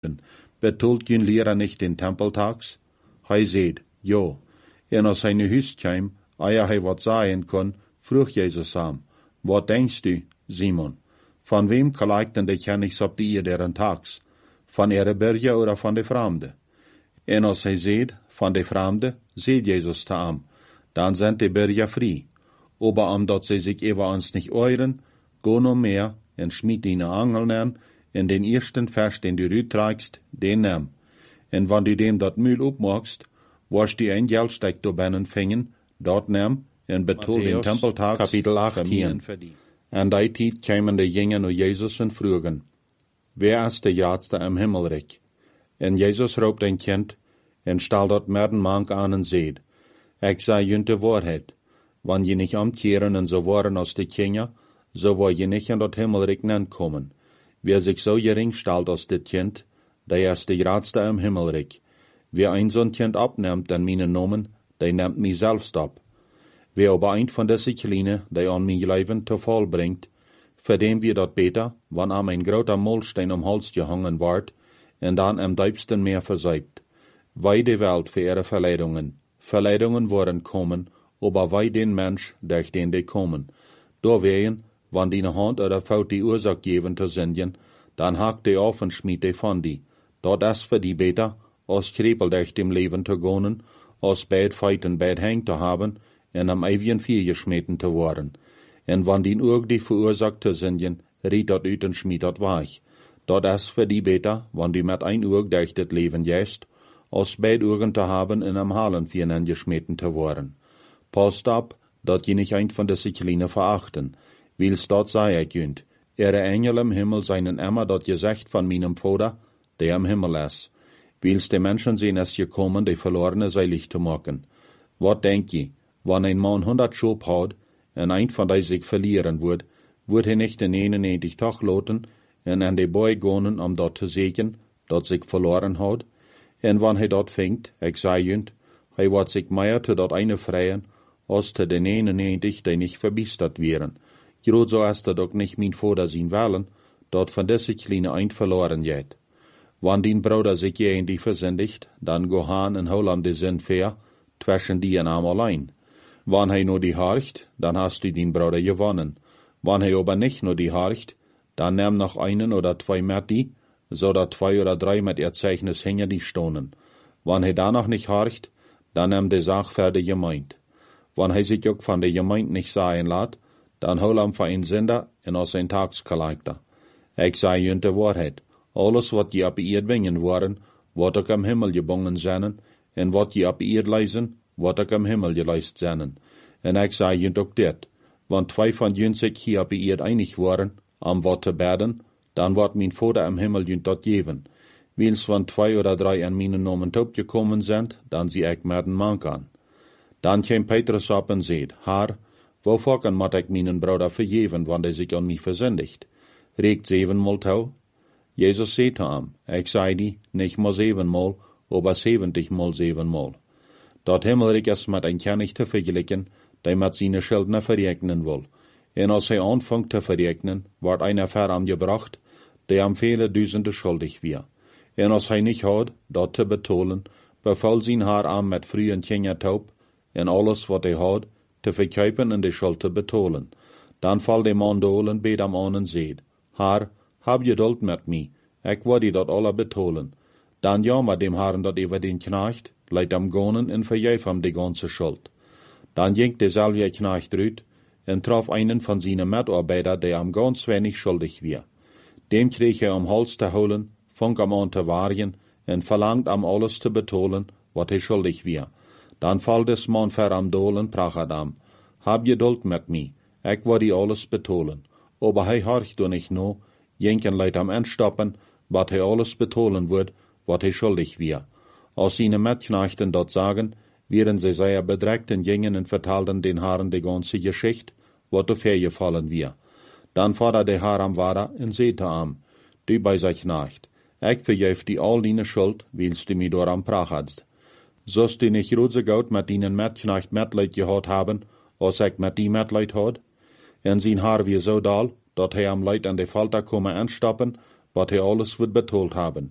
Betult jün Lehrer nicht den Tempeltags? Hij seht, jo. En als hij nu huis kwam, eer hij wat zeggen kon, vroeg Jezus hem, wat denkst du, Simon? Van wem gelijkt denn de kennis op die deren tags? Van ihre Berge oder van de Fremde? En als hij zeed, van de Fremde, zeed Jezus te hem, dan zijn de Berge vrij. Aber omdat sie sich über uns nicht euren, go no mehr en schmied die Angel an, en den ersten Vers, den du rütreigst, den nimm. En wann du dem dat Mühl opmachst, wirst du ein Geldsteck do bennen fingen, dort nimm, en betul den Tempeltag, Kapitel 18. En die tijd kwamen de jingen naar Jezus en vroegen, wer is de grootste im Himmelrijk? En Jezus roept een kind, en stel dat merden mank aan en zeed, ik zei junt de waarheid, wann je nicht omkeren en zo worden als de kinderen, so wil je nicht in dat Himmelrijk nankomen. Wer sich so gering stelt als dit kind, der is de grootste im Himmelrijk. Wer ein zo'n kind abnimmt an meine Nomen, der nimmt mich selbst ab. Wer aber ein von deze Kleine, der an mein Leben zu Fall bringt, für den wir dat beter, wann am ein groter Molstein am Hals gehangen ward, en dann am diepsten Meer verseibt. Wei de Welt für ihre Verleidungen. Verleidungen worden kommen, aber wei den Mensch, durch den die kommen. Da wehen, wann die Hand oder Faut die Ursache geben zu singen, dann hakt die auf und schmied die von die. Dort ist für die beter, als Krepel durch dem Leben zu gehen, als bad feiten bad hängt zu haben, en am ewigen Vier geschmeten zu worden. En wann die Urg die verursacht zu singen, riet dat uit en schmied dat weich. Dort ist für die beter, wann die mit ein Urg durch das Leben jäst, als bad Urgen zu haben, en am Halen vieren geschmeten zu worden. Passt ab, dat je nicht ein von deze Kleine verachten, wils dort sei jünt. Ihre Engel im Himmel seien immer dat Gesicht von meinem Vater, der im Himmel ist. Wils die Menschen sehen es gekommen, die Verlorene seilig zu machen. Wat denk je, wann ein Mann 100 Schub hat, en ein von die sich verlieren wird er nicht den 91 Tag loten, en an die Boy gonen, dort zu sehen, dat sich verloren hat, en wann hij dort fängt, ich sei jünt, hij wird sich mehr zu dort eine freien, als zu den 91, die nicht verbistert wären. Grot so ist doch nicht mein Vater sein wollen, dort von diese Kleine ein verloren geht. Wann din Bruder sich je die versündigt, dann go han en hol am de Sinn fair, zwischen die en am allein. Wann hij nur die harcht, dann hast du din Bruder gewonnen. Wann hij aber nicht nur die harcht, dann nimm noch einen oder zwei mit die, so dat 2 oder 3 mit ihr Zeichnis hängen die stonen. Wann hij da noch nicht harcht, dann nimm de Sach für de Gemeinde. Wann hij sich auch von de Gemeinde nicht sagen lässt, dann hol am für ein Sünder en als ein Tagsgeleikter. Ich sei jünt de Wahrheit. Alles wat je op eerd wingen worden, wat ook am Himmel gebongen zijn, en wat je op eerd leisen, wat ook am Himmel geleist zijn. En ik zei je ook dit, want 2 van jün zich hier op eerd einig worden, am wat te beden, dan wordt mijn Vader am Himmel jün dat geven. Wils van 2 oder 3 an mijn Nomen gekommen zijn, dan zie ik merden man kan. Dan kwam Petrus op en zeid, Haar, wovor moet ik mijn Bruder vergeven, want hij zich aan mij versündigt? Regt 7-mal touw? Jezus zei te hem, ik zei die, nicht mal 7-mal, aber 70-mal 7-mal. Dat Himmelrijk is met een König te vergelijken, die met zijn Schuldner verrekenen wil. En als hij aanvangt te verrekenen, wordt einer ver am gebracht, der am vele duizenden schuldig weer. En als hij niet had, dat te betolen, beval zijn haar aan met frühen kindertaub, en alles wat hij had, te verkuipen en de schuld te betolen. Dan valt de man dolen, beet hem aan en zeid, Haar, hab geduld met mij, ik wil die dat alle betolen. Dan jammer dem Herrn dat over den Knecht, leidt hem gonen en vergeef hem de ganze Schuld. Dan ging dezelfde Knecht uit en traf einen van zijn Mitarbeiter, der hem ganz wenig schuldig weer. Dem kreeg hij om Hals te holen, vang hem aan te waargen en verlangt hem alles te betolen, wat hij schuldig weer. Dan valt des man ver am dolen, prachet hem, hab geduld met mij, ik wil die alles betolen. Aber hij horcht du nicht no, jenken leidt am Endstoppen, wat hij alles betolen wird, wat hij schuldig weer. Als seine Mitknechten dat sagen, wären sie sehr bedreckt en gingen en vertelden den Herren de ganze Geschichte, wat de gefallen wir. Dan vader de Herr am Vader en zei te hem, du bei sein Knecht, ik vergeef die all deine Schuld, willst du mir door am prachatst. Sollst du nicht roze goud met deinen Mitknecht Mitleid gehad haben, als ik met die Mitleid had? En zijn Haar wie so dal, dat hij am Leid an de Falter komme anstappen, wat hij alles wird betold haben.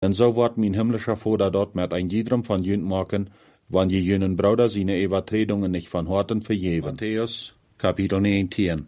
En so wordt mijn himmlischer Vader dort met ein jedem van jünt maken, wann je jünen Bruder seine Übertretungen nicht von Horten vergeven. Matthäus, Kapitel 19.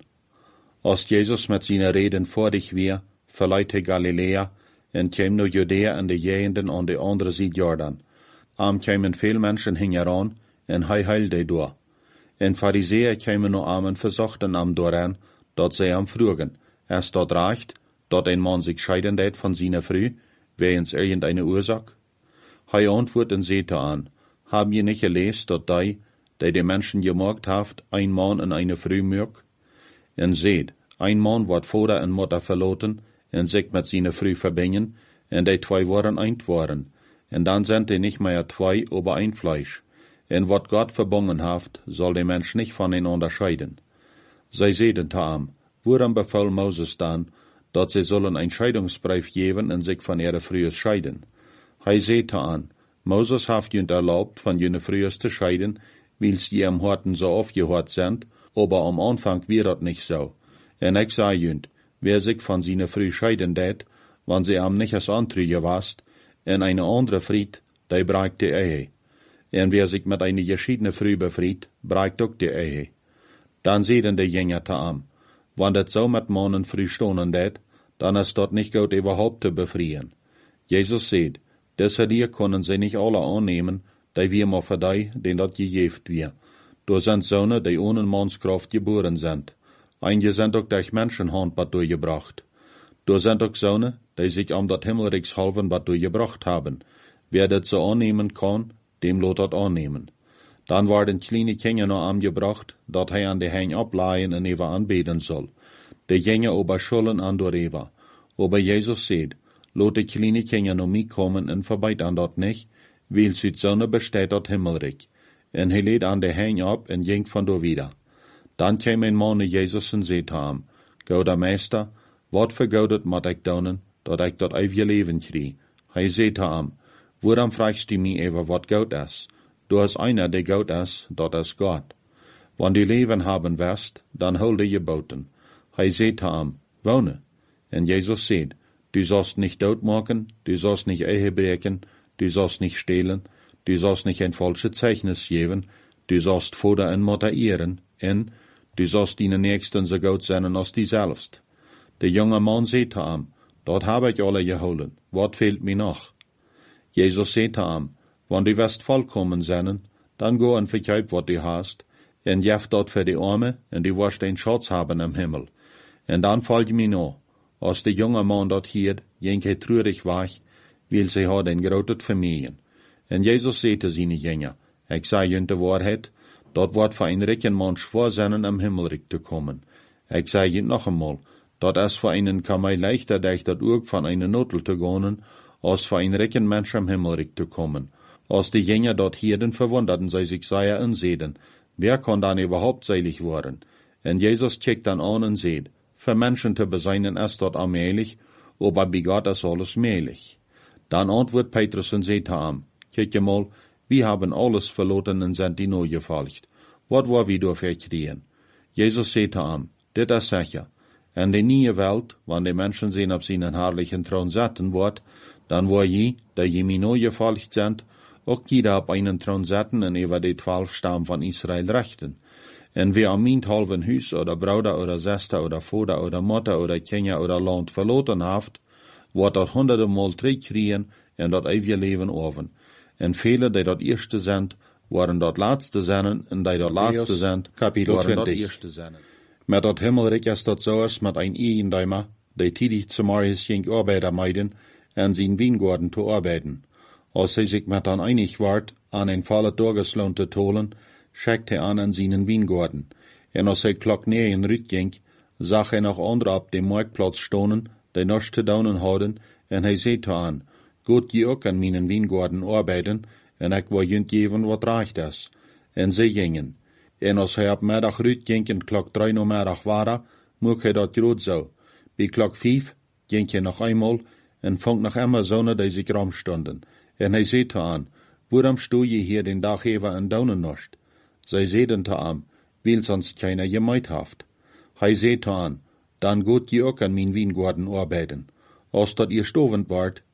Als Jesus met zijn reden voor dich weer, verleiht hij Galilea, en kwam naar Judea en de gegenden aan de andere zijde Jordan. Am kwamen veel mensen hingeran, en hij heilde door. En Pharisäer kwamen naar am en verzochten am dooraan, dat zij am vroegen, es dat reicht, dat ein man sich scheiden deed van seine Frau, wegens irgendeine Ursache? Hij antwoordt en zei aan, haben je nicht gelezen dat die Menschen gemaakt haft, ein Mann en eine Frau mög? En seht, ein Mann wordt Vater en Mutter verloten, en sich met seine Frau verbinden, en die zwei worden eind worden. En dan sind die nicht mehr zwei, aber ein Fleisch. En wat Gott verbunden haft, soll der Mensch nicht voneinander scheiden. Zij zeiden taam, woran befahl Moses dan, dat sie sollen ein Scheidungsbrief geben en sich von ihre Frühes scheiden? Hij zei aan, Moses haft jünt erlaubt, von jene Frühes zu scheiden, wils je am Horten so aufgehört sind, aber am Anfang wir dat nicht so. En ich sag jünt, wer sich von seine Früh scheiden det, wann sie am nicht als Antrüge wast, en eine andere Fried, die breigt die Ehe. En wer sich mit eine geschiedene Früh befried, breigt auch die Ehe. Dann sehen die Jünger taam, wann dat so mit Mannen früh stonen det, dann ist dort nicht gut überhaupt zu befrieren. Jesus sagt, deshalb können sie nicht alle annehmen, die wir mal für die, den dat gejeft wir. Da sind Söhne, die ohne Mannskraft geboren sind. Einige sind auch durch Menschenhand bad durchgebracht. Da sind auch Söhne, die sich am dat Himmelreichs halben bad durchgebracht haben. Wer das so annehmen kann, dem lot dat annehmen. Dann werden kleine Kinder noch angebracht, dat hij an de Hein ableihen en even anbeten soll. De Kinder aber schulden an der Eva. Aber Jesus sagt, lot de kleine Kinder noch mich kommen en verbeit an dat nicht, weil süd Sonne besteht dat Himmelreich. En hij lädt an de Hein ab en ging von da wieder. Dann kam ein Mann Jesus en zei ham, Gouder Meister, wat vergoudet mat ik doen, dat ik dat eeuwige leven krie? Hij zei ham, waarom fragst du mich even wat goud is? Du hast einer, der goud is, dat is Gott. Wann du Leben haben wirst, dann hol die Geboten. Hij zei ham, wohne. En Jesus sagt, du sollst nicht doodmaken, du sollst nicht Ehe breken, du sollst nicht stehlen, du sollst nicht ein falsches Zeichnis geben, du sollst Vater en Mutter ehren, en du sollst deine Nächsten so gut sein als die selbst. Der junge Mann sagt ham, dort habe ich alle geholen, wat fehlt mir noch? Jesus sagt ham, wann du wirst vollkommen sein, dann go und verkauf wat du hast, en jef dort für die Arme, en du wirst einen Schatz haben im Himmel. En dann folg mir noch. Als der junge Mann dort hier, jenke treurig war, weil sie hat ein großes Familien. En Jesus sagte seine Jünger, ich sage ihnen die Wahrheit, dort wird für einen reichen Mann schwer sein, am Himmelreich zu kommen. Ich sage ihnen noch einmal, dort ist für einen Kamei leichter, durch das Urg von einer Notel zu gehen, als für einen reichen Mensch am Himmelreich zu kommen. Als die Jünger dort hierden, verwunderten sie sich sehr und sehen, wer kann dann überhaupt selig werden? Und Jesus kickt dann an und sagt, für Menschen zu beseinen ist dort allmählich, aber bei Gott ist alles möglich. Dann antwortet Petrus und sagt ham, kijk mal, wir haben alles verloren und sind die neu gefolgt. Wat war wir dafür kriegen? Jesus sagt ham, dit ist sicher. In der neue Welt, wann die Menschen sehen auf seinen herrlichen Thron sitzen wird, dann war je, die je mir neu gefolgt sind, auch jeder auf einen Thron sitzen und über die 12 Stamm von Israel rechten. En wer am halben Hus oder Bruder oder Schwester oder Vater oder Mutter oder Kinder oder Land verloren haft, wird dat 100-mal zurückkriegen en dat ewige Leben oven. En viele, die dat Erste sind, waren dat Letzte zijn, en die dat Letzte sind, Kapitel 20. Met dat Himmelreich ist dat so als met ein Ehendeimer, die tidig zum Morgens ging Arbeiter meiden, en zijn Weingarten zu arbeiten. Als hij sich met dan einig ward, an ein vollen Tageslohn zu tolen, schickt er an seinen Weingarten. En als hij klok 9 rückging, zag hij noch andere op dem Marktplatz stonen, die nichts zu tun hadden, en hij zei aan, Gut je ook an meinen Weingarten arbeiten, en ik wil junt geven wat reicht is. En ze gingen. En als hij op middag rückging en klok 3 uur middag war, mocht hij dat groot zo. Bij klok 5 ging hij nog eenmaal en vond nog immer zonen die zich rumstonden. En hij zei aan, waarom stu je hier den dag even en daunen nost? Zij zeiden te aan, weil sonst keiner gemeid haft. Hij zei aan, dann gut je ook an mijn Weingarten arbeiten. Als dat ihr stovend wart,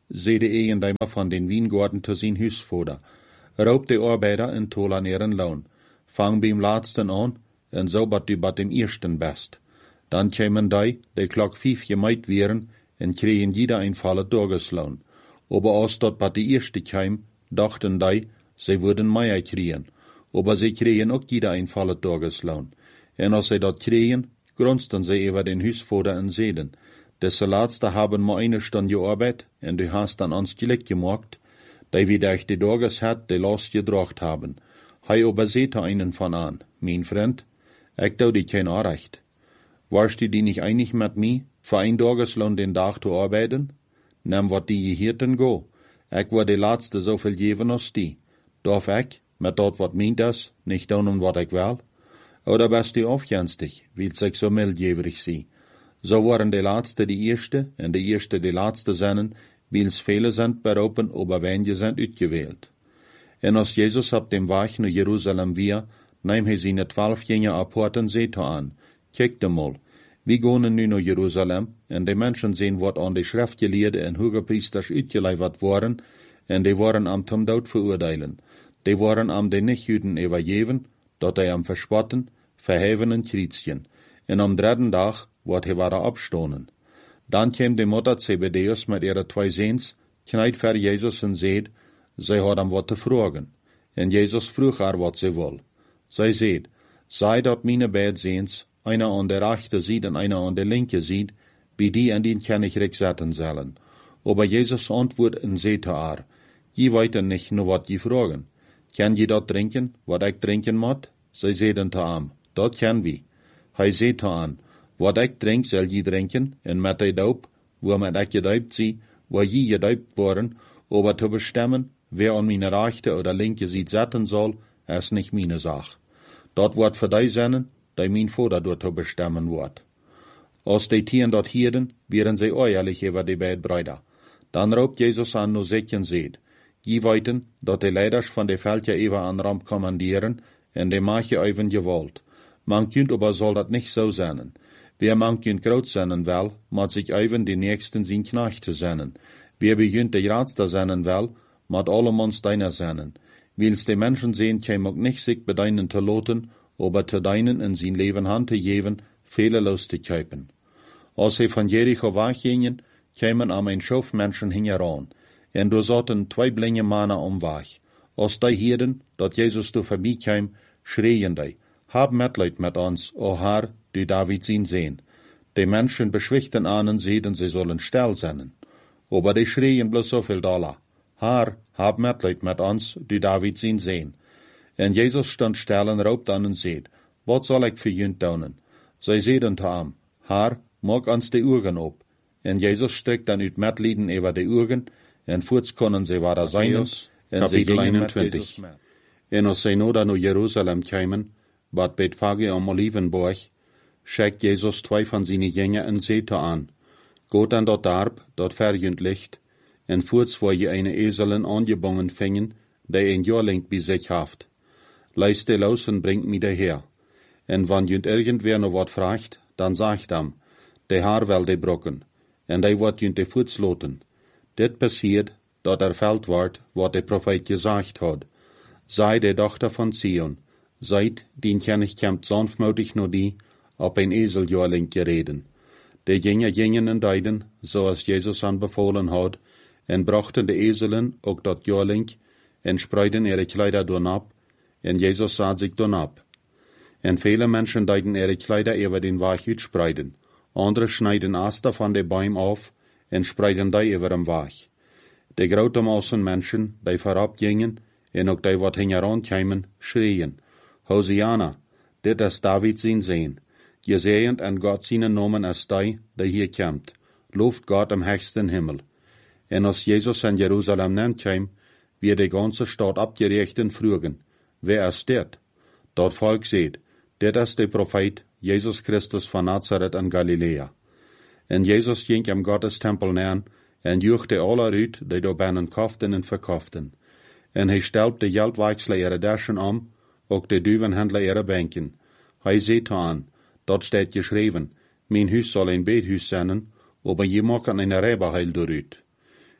zei de eigenaar van den wijngaarden te zijn huisvader. Roep de arbeider en tol aan ihren loon. Fang beim laatsten aan, en zo bat u bat dem eersten best. Dan kwamen die klok 5 gemeit wären, en kregen jeder een volle Tageslohn. Aber als dat bat de eerste kwam, dachten die, sie würden mehr kriegen. Aber sie kregen ook jeder een volle Tageslohn. En als sie dat kregen, grunzten sie über den Huisvader en zeiden, deze laatste haben maar eine Stunde gearbeitet, en du hast dan ons gelijk gemaakt, die wir durch die Tages hat, die Last gedracht haben. Hij aber seht einen von an, mein Freund, ich dau die kein Anrecht. Warst du die nicht einig mit mir, für ein Tageslohn den Tag zu arbeiten? Nimm wat die Gehirten go. Ich war die Letzte so viel geben als die. Darf ich, mit dort wat meint das, nicht tun, wat ich will? Oder bist du aufgänstig, willst ich so mildgeberig sein? So waren die Letzte die Erste, und die Erste die Letzte seinen, wils viele sind beroepen, aber wenige sind uitgewählt. En als Jesus op dem Weg naar Jerusalem weer, nahm hij zijn 12 Jünger apart en zei aan, kijk mal, wir gaan nu naar Jerusalem, en die mensen zien wat aan de schriftgeleerden en hogepriesters uitgeleverd waren, en die waren am zum dood veroordelen. Die waren am de nicht-Juden übergeben, dat hij am verspotten, verheven en kriezien. En am dritten dag wordt hij waren abstonen. Dan kwam de moeder Zebedeus met ihre 2 Zoons, knijt voor Jezus en zei, zij had hem wat te vragen. En Jezus vroeg haar wat zij wil. Zij zei, sei dat meine beide Zoons, einer an der rechten Seite en einer an der linken Seite, wie die en die kann ich recht zetten sollen. Aber Jesus antwoordt en zei te haar, je weet nicht nur wat je vragen. Kan je dat drinken, wat ik drinken moet? Zij zeiden te hem, dat kan we. Hij zei te aan, wat ik drink, zal je drinken, en met de doop, waarmee ik gedoopt zie, waar je gedoopt worden, aber te bestemmen, wer an meine rechte oder linke Seite zetten zal, is nicht meine Sache. Dat wordt voor die zijn, die mijn Vader door te bestemmen wordt. Als die Tieren dat hielden, wären sie ehrlich über die beiden Brüder. Dan roept Jezus aan nu zich en zegt, je weten dat de leiders van de veldje even aan ramp kommandieren, en de mache even gewollt. Man kunt aber soll dat nicht so sein. Wer man kunt groot zijn wel, moet zich even de nächsten zijn knechte zijn. Wer begint de raadste zijn wel, moet allemans deiner zijn. Wils de mensen sehen, käm ook nicht sich bedeinen te loten, aber te deinen in zijn leven hand te geven, fehlerlos te kuipen. Als sie von Jericho weggingen, kämen am ein Schof Menschen hingeran, en du saßen 2 blinde Männer Weg. Als die hierden, dat Jezus du vorbeikam, schreien die, hab Mitleid mit uns, o Herr, du David sein sehen. Die Menschen beschwichten an sehen, sie sollen still sein. Aber die schreien bloß so viel Dollar. Herr, hab Mitleid mit uns, du David sein sehen. En Jesus stand still en raubt an und seht, wat soll ich für jünt tun? Sie seiden zu ihm, Herr, mag uns die Augen op. En Jezus streckt dan uit Mitleiden über die Augen, en voorts konnen sie weiter sein, en sie gingen 21. En als sie nu naar Jerusalem kwamen, bad Bethphage am Olivenberg, schickt Jesus 2 von seinen Jüngern en zei an, geht an dort Darb, dort verjünt licht, en voorts wo je eine Eselen angebungen fingen, die ein Jahrling bei sich haft. Leist die los en bringt mi daher. En wann jünt irgendwer noch wat fragt, dan sagt am, de Haar wel de brokken, en die wordt jünt de voets loten. Dit passiert, dat erfüllt wordt, wat de Prophet gesagt hat. Sei de Tochter von Zion, seid, dien König kämmt sanftmütig nur die, op ein Eseljahrling gereden. De Jünger gingen en deiden, zoals Jesus anbefohlen hat, en brachten de Eselen ook dat Jahrling, en spreiden ihre Kleider doen ab, en Jesus sah sich doen ab. En viele Menschen deiden ihre Kleider über den Weg uitspreiden. Andere schneiden Aster von de Bäumen auf, en spreiden die über den Weg. De grote Massen Menschen, die vorab gingen, en ook die wat hingeran kwamen, schreien, Hosiana, dit is David zijn Seen. Gezegend en Gott zijn Namen is die hier komt. Looft Gott im höchsten Himmel. En als Jesus in Jerusalem kwam, wird de ganze Stadt abgericht en frugen, wer is dit? Dat Volk seht, dit is de Prophet, Jesus Christus von Nazareth in Galilea. En Jesus ging am Gottestempel nähen, en juchte alle uit, die daar binnen koften en verkoften. En hij stelpt de geldwechsler ihre Daschen ook de duivenhändler ihre Bänken. Hij zei aan, dat staat geschreven, mijn huis zal een beethuis zijn, aber je maken een rijberheil daaruit.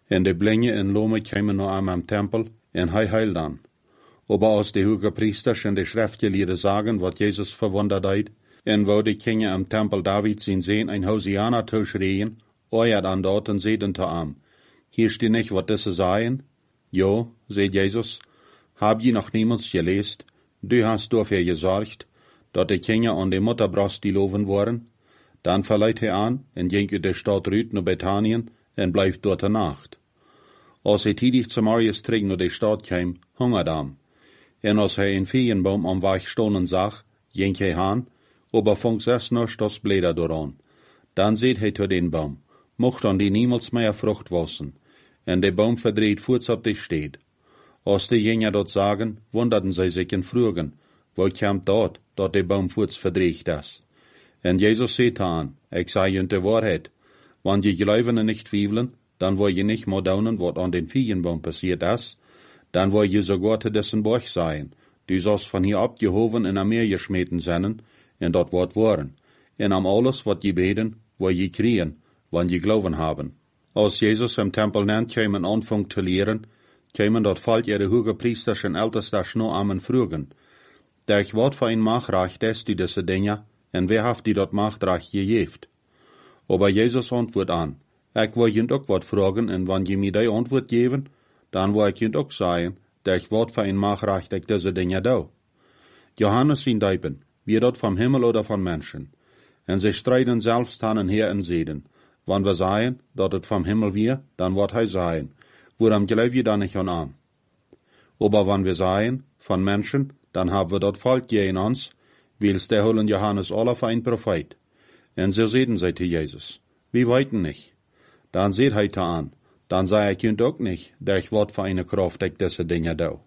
En de blinde en lome kwamen naar am tempel, en hij heil dan. Aber als de hoge priesters en de schriftgeleerden zagen wat Jezus verwonderd deed, en wou de kinderen am tempel David zien ein Hosianna schreien, euer dan dort en zeiden te am. Hier steht nicht, wat diese seien? Jo, zei Jesus, hab je noch niemals geleest, du hast dafür gesorgt, dat de kinderen an de Mutterbrust die loven worden? Dan verleiht hij aan, en ging uit de stad Rüt naar Bethanien, en blijft dort de nacht. Als hij tidig zum Marius terug naar de stad kwam, hungert am. En als hij een veenboom am Weg stonden zag, ging hij aan, aber vond zes nustos Blätter doran. Dan zei hij tot den Baum, mocht an die niemals mehr Frucht wassen, en de Baum verdreht voets op de steed. Als de Jünger dort sagen, wunderten zij sich en vroegen, wo kwam dort de Baum voets verdreht is? En Jesus zei aan, ik zei je de waarheid, wann je geloven nicht twijfelen, dan wil je nicht meer daunen wat an den Veenboom passiert is, dan wil je sogar te dessen Borg sein, du sollst van hier abgehoven in Meer geschmeten zijn, en dat wordt worden. En am alles wat je beten, wil je kriegen, wann je glauben haben. Als Jezus im Tempel nennt, kwamen anfang te leren, kwamen dat volk ihre hoge priesters en ältester no amen vroegen. Der wat voor een machtrecht is die diese Dinge, en wer haft die dat machtrecht gegeven? Aber Jesus antwoordt aan, ik wil je ook wat vragen, en wann je mir die antwoord geven, dan wil ik je ook zeggen, der wat voor een machtrecht ik diese Dinge doe. Johannes zien dijpen, wie dat vom Himmel oder von Menschen. En sie streiten selbst han en her en zeden. Wann wir sagen, dat het vom Himmel wir, dan wordt hij sagen, woran geloof je dan nicht an am? Aber wann wir sagen, von Menschen, dan haben wir dat volk je in ons, wils der holen Johannes aller für ein Prophet. En so zeden zij te Jesus, wie weiten nicht. Dan seht hij te an, dan zei ik junt ook nicht, der ich wat für eine Kraft ik diese Dinge dau.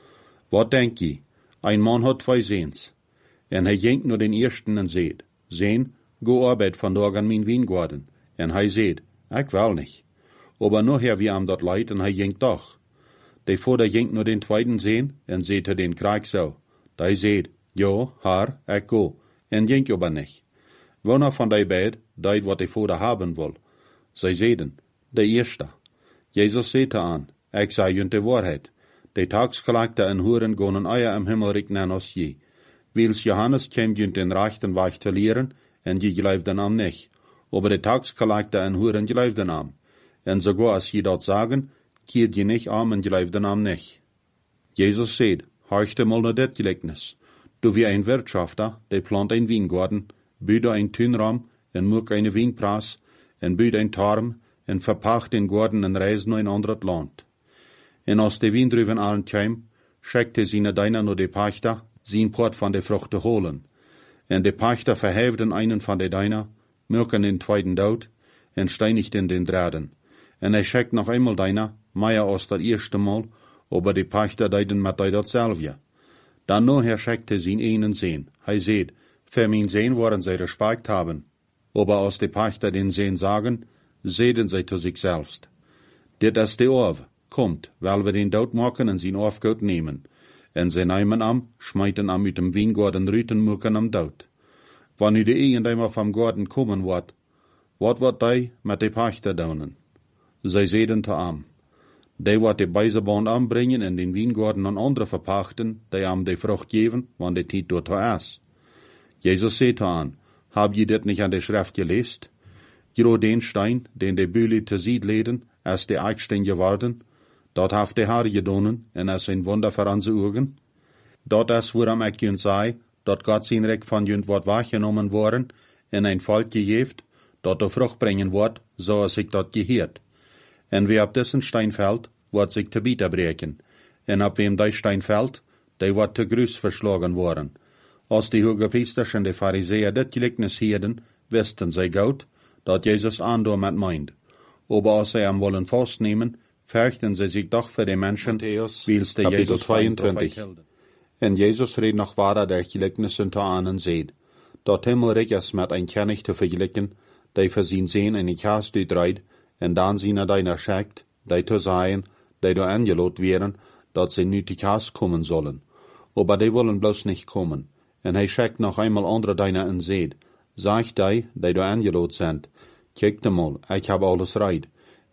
Wat denk je? Ein Mann hat zwei Seens. En hij ging nur den ersten en zeet, Sehen, go arbeid vandaag an mijn wijngaarden. En hij zeet, ik wil nicht. Aber nachher wie am dat leid en hij ging doch. De vader ging nur den tweeden Seen en zeete den Krieg zo. Die zeet, ja, haar, ik go. En ging aber nicht. Wanneer van die beid deed wat de vader haben wil. Zij zeiden, de eerste. Jezus zeete aan, ik zei junt de waarheid. De tagsgelagte en hoeren gonen eier im Himmelrijk nen als je. Wils Johannes kwam junt den rechten Weg te leren, en je geloofden am nicht. Aber de tagsgelagte en hoeren geloofden am. En sogar als je dat sagen, keert je nicht am en geloofden am nicht. Jesus zei, horchte mal naar dit gelijkenis. Du wie ein Wirtschafter, der plant ein Weingarten, bouwt ein Tuinraum, en maakt eine Wijnpras, en bouwt ein Turm, en verpacht den Garten en reist naar een ander land. En als de Wijndruven allen kwam, schickte zijn Diener naar de Pachter, zijn Port van de Frucht te holen. En de Pachter verheften einen van de Diener, maakten den tweeden dood, en steinigten den derden. En hij schickt nog eenmaal Diener, meer als dat eerste Mal, aber de Pachter deiden met die datzelfde. Dan nachher schickte zijn einen Seen. Hij zeet, für mijn Seen worden zij Respekt haben. Aber als de Pachter den Seen sagen, zeden zij zu sich selbst. Dit is de Orve, kommt, weil wir den dood maken en zijn Orfgoed nemen. En zij nemen am, schmeiten am uit dem Wijngarten Rüten maken am dood. Wanneer de eigenaar vom Garten komen wordt, wat wordt die met de Pachter doen? Zij zeden te am. Die wordt de Beiseband aanbrengen en den Wijngarten aan anderen verpachten, die am de Frucht geven, wann de tijd dort is. Jesus zei aan, hab je dit nicht an de Schrift geleest? Gero den Stein, den de Bühle te ziet leden, als de Eichstein geworden, dat heeft de Haar gedonen en is een wonder voor onze ogen. Dat is waarom ik junt zei, dat God zijn rijk van junt wordt wahrgenomen worden en een volk gegeeft, dat de vrucht brengen wordt, zoals ik dat geheerd. En wie op dessen Stein fällt, wordt zich te bieten breken. En op wem die Stein fällt, die wordt te gruus verslagen worden. Als die hoge priesters en de fariseer dit gelijkenis hielden, wisten zij goed, dat Jezus aandor met meint. Aber als zij hem willen vastnemen, fürchten sie sich doch für die Menschen, wils der Jesus 22. En Jezus reed nog verder der gelijkenissen te aan en zeid, dat Himmelrijk is met een König te vergelijken, die voor zijn Seen in die Kaas uitrijdt, en dan zijn deiner schickt, die te zeggen, die door aangeloot werden, dat sie nu die Kaas kommen sollen. Aber die wollen bloß nicht kommen. En hij schickt nog eenmaal andere deiner en zeid, sagt die door aangeloot sind, kijkt mal, ik heb alles reid.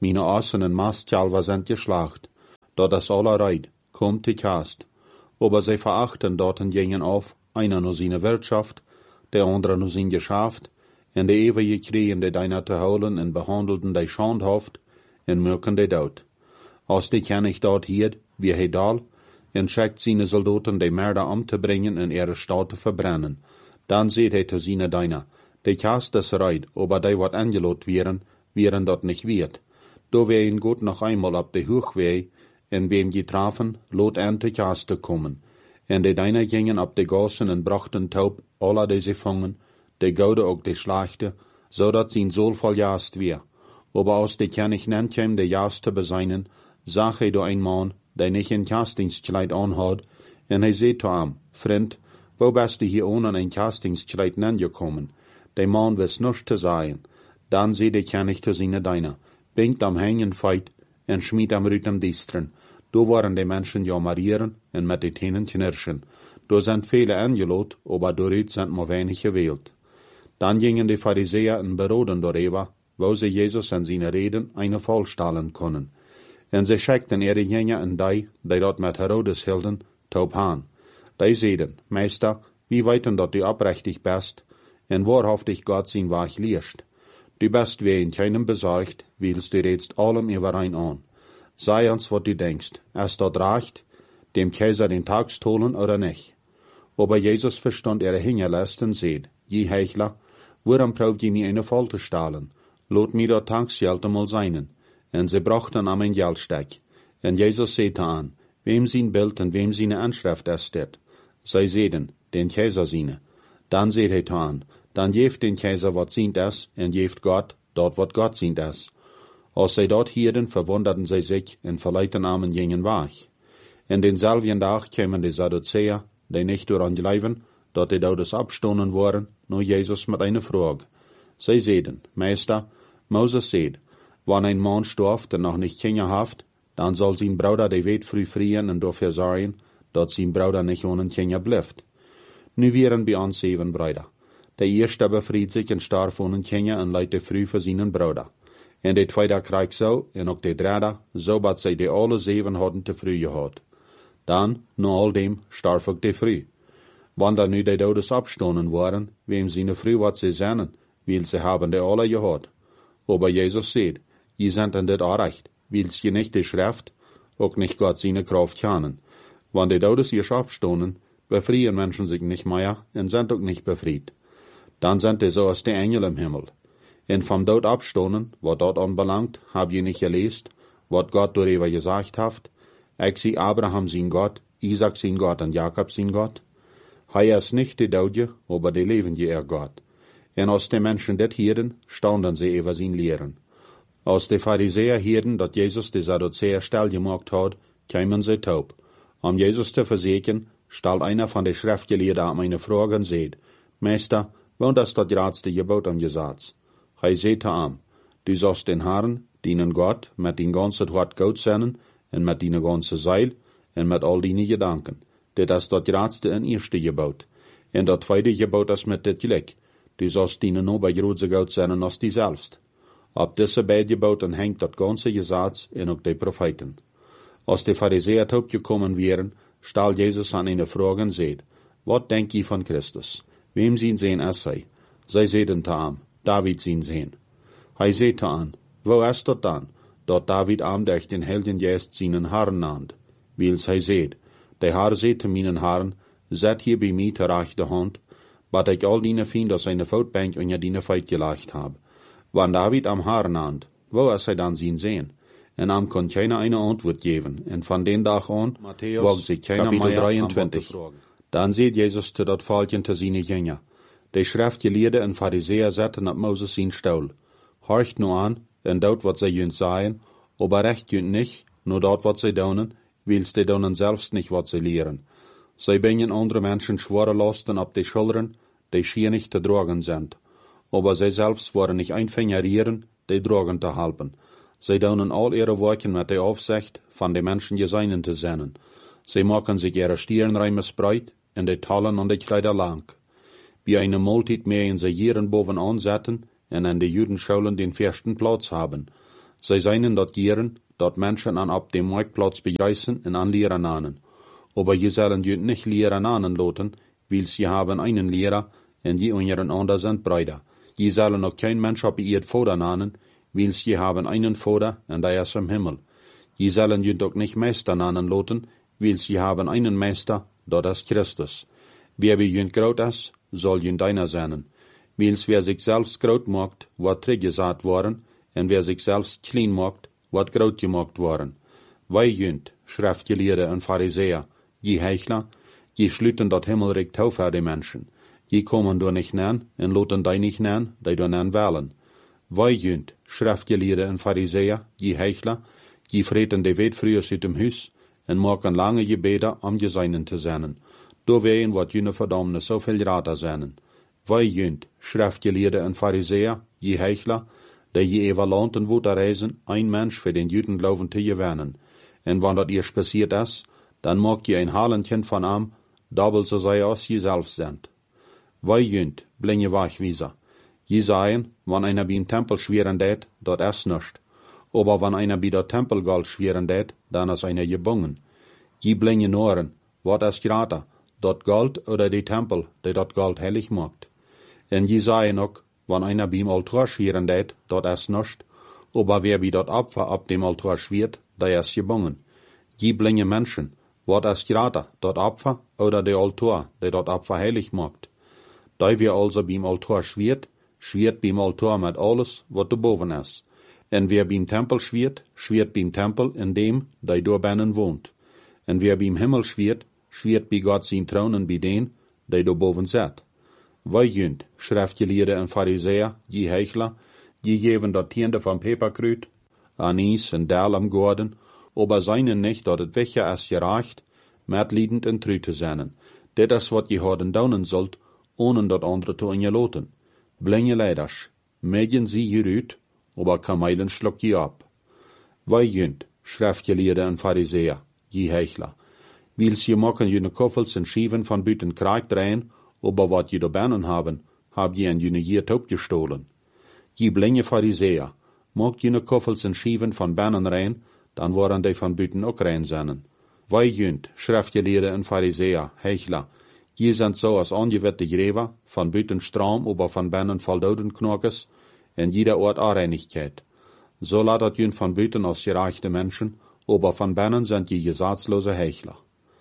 Meine Assen en Mastkalver sind geschlacht, dort das aller Reit, kommt die Kast. Aber sie verachten dorten gingen auf, einer nur seine Wirtschaft, der andere nur sein Geschäft, en de ewige Kriegen de deiner te holen en behandelten de schandhaft, en mürken de dood. Als die ken ich dort hier, wie hij dal, en schickt seine Soldaten de Mörder om te brengen en ihre Stadt te verbrennen. Dan seht hij te seine deiner, de Kast des Reit, aber de wat angelot wären dort nicht wird. Do wär ihn gut noch einmal ab de Hochweh, en wem getrafen, lot an te Kaste kommen. En de deiner gingen ab de Gassen en brachten taub alle deze fangen, de Goude ook de Schlachte, zodat zijn Sohl voll Jast wär. Aber aus de König nennt hem de Jast te beseinen, sag hij do ein Mann, der nicht ein Kastingskleid anhat, en hij zei to am, Vriend, wo bist du hier ohne ein Kastingskleid gekommen? Der Mann wist nichts te sagen. Dan zei de König te seine deiner, bingt am Hängen feit, en schmied am Rüt am Distren. Do waren die Menschen ja marieren en met de Tenen knirschen. Do sind viele angelot, aber doorut sind maar wenig gewählt. Dann gingen die Pharisäer en beroden darüber, wo sie Jesus en seine Reden eine vollstellen können. En sie schickten ihre Jünger en die dort met Herodes hielden, taub aan. Die zeiden, Meister, wie weiten dat du oprechtig bist, en wahrhaftig Gott sein Weg lehrst. Du bist wie in keinem besorgt, willst du redst allem überein an. Sei uns, was du denkst, es dort recht, dem Kaiser den Tag stohlen oder nicht. Aber Jesus verstand ihre Hingerlast und seht, je Heuchler, warum braucht ihr mir eine Falte stahlen? Lot mir dort Tagsgeld einmal seinen. En sie brachten am ein Geldsteck. En Jesus sagte an, wem sein Bild und wem seine Anschrift ist det? Sei sehen, den Kaiser seine. Dann seht er an, dann jeft den Kaiser wat sient es, en jeft Gott, dort wat Gott sient es. Als sie dort hielden, verwunderten sie sich en verleiten amen gingen weg. En denselben Tag kämen die Sadduzäer, die nicht daran glauben, dat die Todes abstonden waren, nur Jesus mit einer Frage. Sie seiden, Meister, Moses seht, wann ein Mann stirbt und noch nicht Kinder haft, dann soll sein Bruder die Welt früh frieren und dafür sorgen, dat sein Bruder nicht ohne Kinder bleibt. Nu wären bei uns 7 Brüder. Der erste befried sich und starb ohne Kinder und leite früh für seinen Bruder. En de tweede kreeg zo, en ook de derde, zo dat zij de alle 7 hadden te früh gehad. Dan, na al dem, starf ook de früh. Wanneer nu de Todes abstonden waren, wem seine früh wat sie sennen, weil sie haben de alle gehad. Aber Jesus sagt, ihr seid an dit recht, willst je nicht die Schrift, auch nicht Gott seine Kraft kennen. Wann die Todes ihr abstonden, befrieren Menschen sich nicht mehr und sind auch nicht befried. Dann sind die so als die Engel im Himmel. En vom Tod abstonden, wat dort anbelangt, hab je nicht gelesen, wat Gott darüber gesagt hat. Ich sie Abraham sein Gott, Isaac sein Gott und Jakob sein Gott. Hij ist nicht die Dode, aber die levende er Gott. En als die Menschen das hierden, staunden sie über sein Lehren. Als die Pharisäer hierden, dat Jesus die Sadduzäer still gemacht hat, kämen sie taub. Um Jesus zu versichern, stellt einer von den Schriftgelehrten an meine Frage und sagt, Meister, wann ist das geradste Gebot am Gesetz? Hij zei am, du sollst den Herrn, deinen Gott, mit dein ganzes Hart Gott sennen, en mit deine ganze Seil, en mit all deine Gedanken. Dit is dat grootste en eerste Gebot. En dat tweede Gebot is met dit gelijk. Du sollst deine Nachbarn Gott sennen als die selbst. Ab diese beiden Geboten hängt das ganze Gesetz en ook die Propheten. Als die Pharisäer gekommen wären, stellt Jesus an eine Frage und sagt, was denkt ihr von Christus? Wem sehen sie es sei? Sie sagten am, David sehen sehen. Hij sagte an, wo ist das dann, dat David am durch den Helden Geist seinen Herrn nannt? Wils hij seht, der Herr sagte meinen Herrn, zet hier bei mir zur rechte Hand, bat ich all deine Feinde aus seiner Voetbank unter deine Feit gelegt hab. Wann David am Herrn nannt, wo ist er dann sein sehen? En am kon keiner eine Antwort geben, en von den Tag an, wagt sich keiner mehr 23. Dann sieht Jesus zu dat Falken zu seine Jünger. Die Schriftgelehrten en Pharisäer zetten op Moses zijn Stuhl. Horcht nu an, en dout wat zij junt sagen, aber recht junt nicht, nur dort wat zij doen, wils die doen selbst nicht wat zij lehren. Zij bringen andere Menschen schwere Lasten op die Schultern, die schier nicht zu tragen sind. Aber zij selbst wollen nicht einfingerieren, die tragen zu halten. Zij doen all ihre Werken mit der Aufsicht, von den Menschen geseinen zu sein. Sie machen sich ihre Stirnreimes breit, en die Tallen und die Kleider lang. Wie eine Multit mähen sie jeden boven ansetzen und an die Judenschulen den ersten Platz haben. Zij seien dort gieren, dort Menschen an ab dem Marktplatz begreißen und an Lehrer nanen. Aber je sollen jünt nicht Lehrer nanen loten, weil sie haben einen Lehrer, und je unseren ander sind Brüder. Je sollen auch kein Mensch ab ihr Vater nanen, weil sie haben einen Vater, und der ist im Himmel. Je sollen jünt auch nicht Meister nanen loten, weil sie haben einen Meister, dort ist Christus. Wer wie jünt groot ist, soll jünt einer sein. Weil wer sich selbst groot macht, wird trägesaat worden, und wer sich selbst klein macht, wird groot gemacht worden. Wij jünt, Schriftgelehrte und Pharisäer, die Heuchler, die schlüten dort Himmelreich tau für die Menschen. Die kommen du nicht nähen, und loten die nicht nähen, die du nähen wollen. Wij jünt, Schriftgelehrte und Pharisäer, die Heuchler, die freten die Welt früher aus dem Haus, und machen lange Gebete, um die Seinen zu sehnen. Do wehen wird jene Verdammnis so viel rater sein. Wij jünt, Schriftgelehrte und Pharisäer, die Heuchler, die je evaluanten woter reisen, ein Mensch für den Judenglauben zu gewinnen. Und wenn das ihr passiert ist, dann mag je ein Halenkind von ihm, doppelt so sei als je selbst sind. Wij jünt, blinge Wachwieser. Je sagen, wenn einer beim Tempel schweren tät, dort ist nicht. Aber wenn einer bei der Tempelgold schweren tät, dann ist einer gebungen. Je blinge Noren, wat ist grater, dort Gold oder die Tempel, die dort Gold heilig macht. Und je sagen auch, wenn einer beim Altar schweren tät, dort ist nicht. Aber wer bei dort Opfer ab dem Altar schwert, der ist gebungen. Je blinge Menschen, wat ist grater, dort Opfer oder der Altar, der dort Opfer heilig macht. Da wir also beim Altar schwert beim Altar mit alles, was da boven ist. Und wer beim Tempel schwert beim Tempel, in dem, der dort binnen wohnt. Und wer beim Himmel schwert bei Gott sein Thron bei den, der da boven sitzt. Wij jünt, Schriftgelehrte und Pharisäer, die Heuchler, die geben dort Tiende von Peperkrut, Anis und Dal am Gorden, aber seinen nicht, dat het Wächter ist gereicht, mitliedend und treu zu sein. Det ist, wat je houden daunen sollt, ohne dat andere zu ingeloten. Blinge Leiders, medien sie gerüht, aber Kameilen schluck je ab. Wij jünt, Schriftgelehrte und Pharisäer, die Heuchler, weil sie machen jene Koffels und Schieven von Büten Kreig drehen, aber wat je da bennen haben, hab je an jene Jiert gestohlen. Die blinge Pharisäer, mag jene Koffels und Schieven von Bennen rein, dann waren die von Büten auch rein seinen. Wij jünt, Schriftgelehrte und Pharisäer, Heuchler, je sind so als angewette Gräber, von Büten Strom, aber von Bennen voll Dodenknorkes, in jeder Ort Areinigkeit. So ladet jün von Büten als gereichte Menschen, aber von Bennen sind je gesatzlose Heuchler.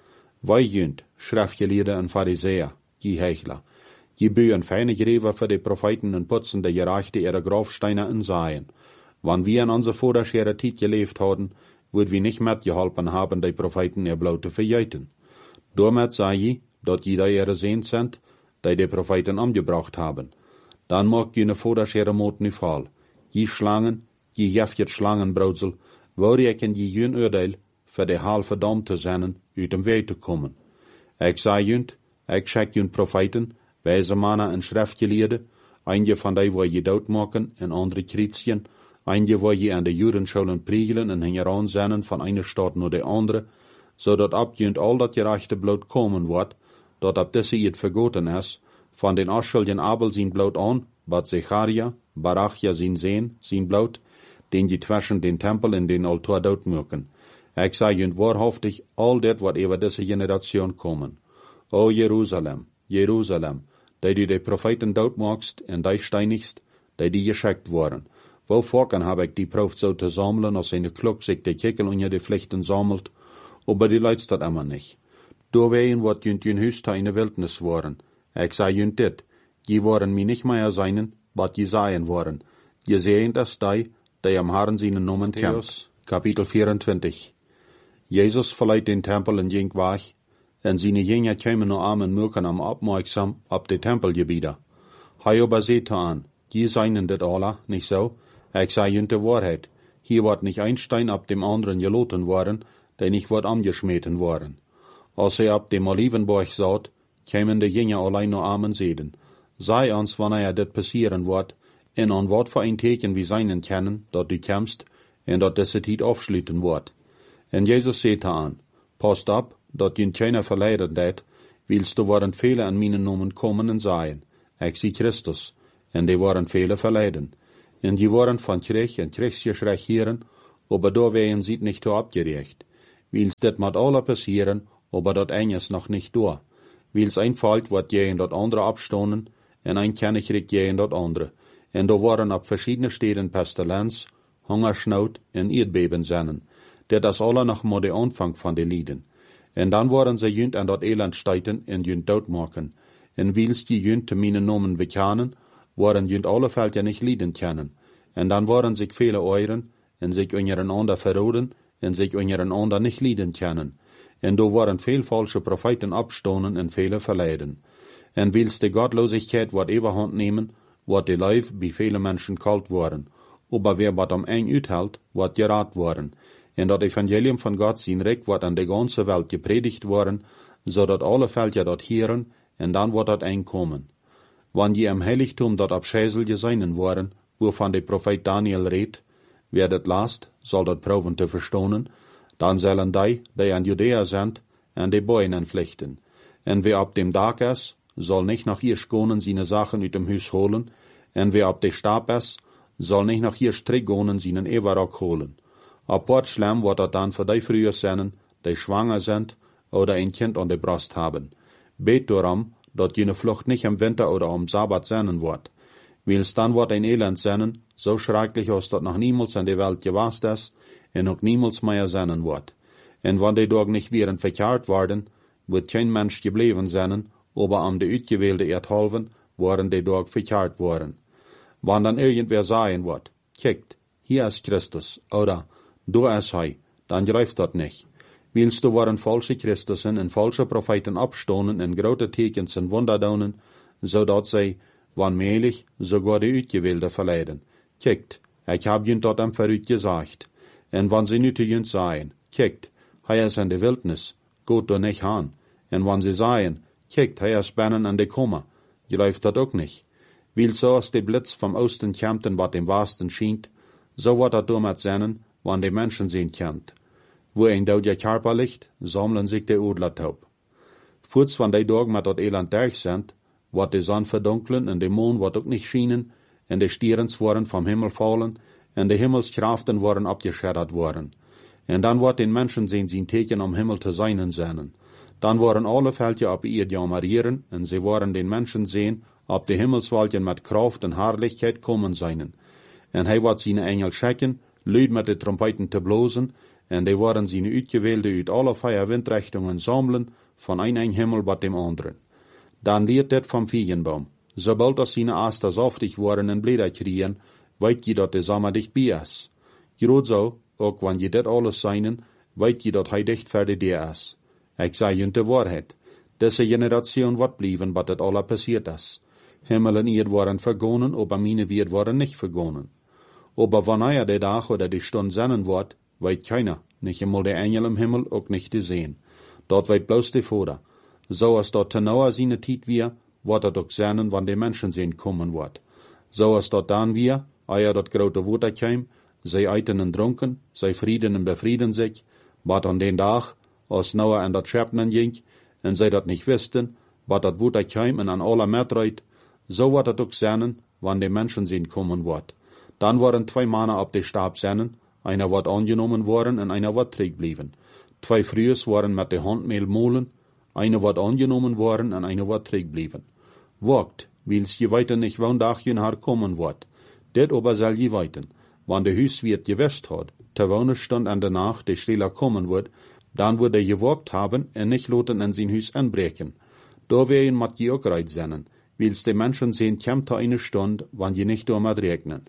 Wij jünt, Schriftgelehrte und Pharisäer, die Heuchler, die bühen feine Gräber für die Propheten und putzen die gereichte ihre Grabsteine in Seien. Wann wir in unserer vorderschere Zeit gelebt haben, würd wir nicht mitgeholfen haben, die Propheten ihr Blut zu verjeiten. Damit sei je, dat jeder ihre Sehnt sind, die Propheten umgebracht haben. Dann mag jene vorderschere Mot nicht fall. Je Schlangen, je jefjet Schlangenbrautsel, wo ich in je jün Urteil, für die Hal verdammt zu sein, uit dem Weg zu kommen. Ich sei jünt, ich schick jün Propheten, weise Männer und Schriftgelehrte, einige von die, wo je dood machen, und andere Chrétien, einige, wo je an de Judenschulen priegelen und hingeran sennen von einer Stadt nur die andere, so dat ab jünt all dat gerechte Blut kommen wird, dat ab diese it vergoten ist, von den Aschulden Abel sein Blut an, bat Zecharia, Barachja sein Blut, den die zwischen den Tempel in den Altar dort mögen. Ich sage jünt wahrhaftig, all dat wat über diese Generation kommen. O Jerusalem, Jerusalem, die die Propheten dort magst und die steinigst, die geschickt worden. Wo vorken habe ich die Prof so zu sammeln, als eine Kluck sich die Kickel unter die Pflichten sammelt, aber die Leute dat immer nicht. Doorwegen wird jünt jün Hüster in der Wildnis worden. Ich sage jünt dit, die worden mir nicht mehr seinen, wat die seien worden. Je sehen das die am Herrn seinen Namen kämpft. Kapitel 24. Jesus verleiht den Tempel in jink wach, und seine Jünger kämen nur arm und mögen am aufmerksam ab de Tempelgebiete. Hei aber seht an, die seien dit alle, nicht so? Ich sage jünt die Wahrheit. Hier wird nicht ein Stein ab dem anderen geloten worden, der nicht wird angeschmeten worden. Als er ab dem Olivenberg saht, kämen die Jünger allein nur armen Seden. Sei uns, wann dit passieren wird, in an Wort für ein Teken wie seinen kennen, dort du kämst, und dort diese Zeit aufschließen wird. Und Jesus seht an, passt ab, dort jün keiner verleiden det, willst du waren viele an meinen Namen kommen und seien. Ich sie Christus, und die waren viele verleiden. En die waren van Krieg en Kriegsgeschrei heren, aber da wären sie nicht so abgerecht. Wils dit mat alle passieren, aber dat eines noch nicht da. Wils ein Volk wat gegen dat andere abstonen, en ein Königreich gegen dat andere. En da waren op verschiedene steden Pestilenz, Hungersnood en Erdbeben zennen. Dit is alle nog maar de aanvang van de lieden. En dan waren ze junt aan dat elend stijten en junt doodmaken. En wils die junt te mijn nomen bekennen, waren junt alle veld ja niet lieden kennen. En dan waren zich vele euren, en zich ondereinander verroden, en zich ondereinander niet lieden kennen. En do waren veel falsche profeten abstonen en vele verleiden. En wils de Gottlosigkeit wat overhand nemen, wat de Leib bij vele mensen kalt worden. Aber wer wat am eng uithält, wat geraad worden. En dat Evangelium van God zijn recht wordt aan de ganze Welt gepredigt worden, zodat alle Völker dat hören, en dan wordt dat eng komen. Wann je im Heiligtum dat abscheißel geseinen worden, wovon de Prophet Daniel redt, wer dat last, zal dat proben te verstonen, dan zullen die aan Judäa sind, en de Beunen vlechten. En wer op dem Dag is, zal nicht nach ihr schonen seine Sachen uit dem Huis holen, en wer op de Stab is, zal nicht nach ihr Strickgonen seinen Everrock holen. Apart schlimm wordt dat dan voor die früher zijn, die schwanger sind oder ein Kind an der Brust haben. Bet darum, dat jene Flucht nicht im Winter oder am Sabbat sein wird. Wils dann wird ein Elend sein, so schrecklich als dat noch niemals in der Welt gewast ist, en auch niemals mehr sein wird. En wann die Tag nicht wären verkehrt worden, wird kein Mensch geblieben sein, aber am de uitgewählte Erdhalven waren die Tag verkehrt worden. Wann dann irgendwer sagen wird, kijkt, hier ist Christus, oder du ist hij, dann greift dat nicht. Willst du waren falsche Christusen en falsche Propheten abstonen en grote tekens en wunderdonen, zodat zij, wanneerlich, sogar die uitgewählte verleiden. Kijkt, ik heb junt dat hem vooruit gezegd. En wann sie nu te junt zeggen, kijkt, hij is in de wildnis, gaat er nicht aan. En wann sie sagen, kijkt, hij is binnen in de Komme, greift dat ook nicht. Weil so als de Blitz vom Osten kommt en wat dem Westen schient, so wird dat damit sein, wann de Menschen sehen kommt. Wo ein dode Körper liegt, sammeln sich de Adler taub. Voorts van die Tag met dat Elend durch sind, wird de Sonne verdunklen en de Mond wird auch nicht schienen, en de Stierens worden vom Himmel fallen, en de Himmelskraften worden abgeschreddert worden. En dan wird den Menschen sehen sein Teken am Himmel te seinen seinen. Dan worden alle Völker op ihr jammerieren, en sie worden den Menschen sehen, ob de Himmelswolken met Kraft en Herrlichkeit kommen seinen. En hij wird seine Engel schicken, luid met de Trompeten te blozen, en die worden seine uitgewählte uit alle vier Windrichtungen sammeln, von ein Himmel bat dem anderen. Dan leert dit vom Feigenbaum. Sobald das seine Aster saftig worden en Blätter kriegen, weet je dat de Sommer dicht bij is. Groot zo, ook wann je dit alles seinen, weet je dat hij dicht verder der is. Ik zei je de waarheid. Deze Generation wordt blijven, wat het alle passiert is. Himmel en Erd waren vergonnen, aber meine Wert waren nicht vergonnen. Aber wanneer der Tag oder die Stunde sein wird, weet keiner, nicht einmal der Engel im Himmel, auch nicht die sehen. Dort weet bloß die Vater. So als dort tenauer seine Tiet wir, wird er doch sein, wann die Menschen sehen kommen wird. So als dort dann wir, eier dort grote Wuter käm, sie eiten und trunken, sie frieden und befrieden sich, wat an den Tag, als Noah an dat Schöpfen ging, en sie dat nicht wisten, wat dat Wuter käm en an aller Metreit, so wird er doch sein, wann die Menschen sehen kommen wird. Dann waren 2 Männer ab de Stab sein, einer wird angenommen worden en einer wird zurückblieben. 2 Frühes waren mit de Handmehl molen, einer wird angenommen worden en einer wird zurückblieben. Wagt, wils je weiter nicht wann Tag je haar kommen wird. Dit aber soll je weiten. Wann de Huiswirt gewusst hat, ter wonen stund an der Nacht de Stehler kommen wird, dann wird er gewagt haben en nicht loten in sein Huis anbrechen. Da werden mat je auch reit sennen, wils de Menschen sehen kämmt eine Stunde, wann je nicht damit regnen.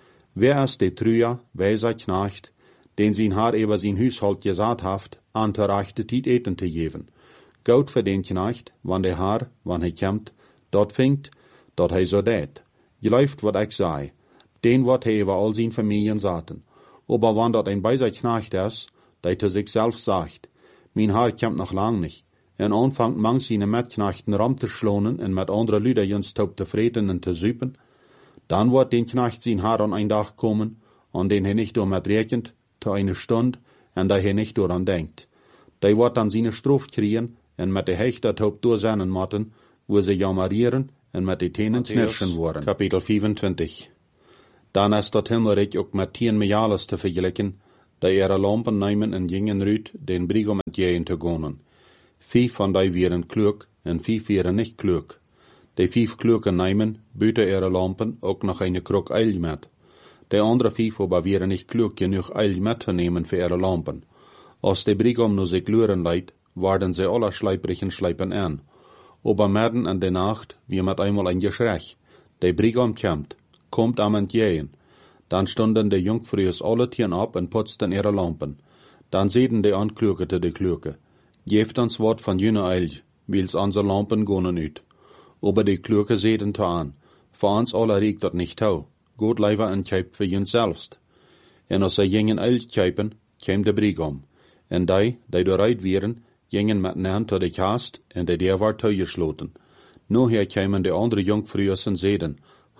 Wer ist de Trüer, weiser Knecht, den sein Haar über sein Haushalt gesagt haft, an der rechte Tiet eten te geben. Gout für den Knecht, wann der Haar, wann hij kämmt, dort fingt, dort hij so dät. Geläuft wat ich sei, den wat hij über all sein Familien saten. Aber wann dort ein weiser Knecht ist, der zu sich selbst sagt, mein Haar kämmt noch lang nicht, en anfangt mang seine Metknechten ram te schlonen en met andere Lüder jens taub te vreten en te zuipen, dann wird den Knecht sein Haar an ein Tag kommen, an den hij nicht damit rekent, te eine Stunde, en da hij nicht daran denkt. Der wird dann seine Straf kriegen, en met de Hechter taub durchsennen matten, wo sie jammerieren, en met de Tenen knirschen worden. Kapitel 25. Dan is dat himmelrijk ook met 10 mijales te vergelijken, dat ihre lampen nemen en gingen ruit den Brigom met jeën te gonen. 5 van die waren klug en 5 waren niet klug. Die 5 klugen nemen, buiten ihre lampen, ook nog eine krok eil met. Die andere 5 aber waren nicht klug genug eil mitzunehmen für ihre lampen. Als de Brigom nu sich luren leidt, waren sie alle schleiprigen schleipen an. Aber midden in de Nacht, wie met einmal ein Geschrei. De Brigom kommt am entgegen. Dan stonden de Jungfrues alle tien ab en putzten ihre lampen. Dan zeiden de Ankluge te de Kluge, geeft ons wat van jene eil, wils onze lampen gonen uit. Aber de Kluge zeiden te aan, voor ons alle riekt dat nicht tau, goed leiver en kjip voor jen selbst. En als ze gingen eil kjipen, kwam de Brigom. En die doorrijd wieren, gingen met naam tot de kast, en de deur werd toegesloten. Nu her kwamen de andere Jungfrues en zeiden,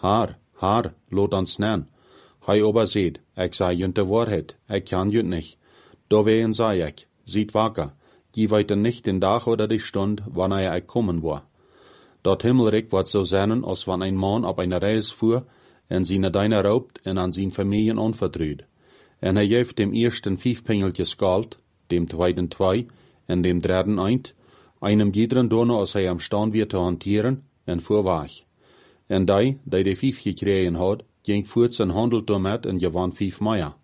haar, laat ons naam. Hij aber zeid, ik zei junt de waarheid, ik kan junt nicht. Dowegen zei ik, ziet wakker, je weet nicht den dag oder die stund, wanneer ik kommen war. Dat himmelrijk wordt zo zijn, als wanneer een man op een reis voer, en zijn deine raubt en aan zijn familien onvertrouwt. En hij geeft dem eersten 5 pengeltjes geld, dem tweiten 2, en dem dritten 1, einem jederen donor als hij am stand weer te hanteren, en voorwaag. En die de 5 gekregen had, ging voort zijn handel damit en gewann 5 Meier.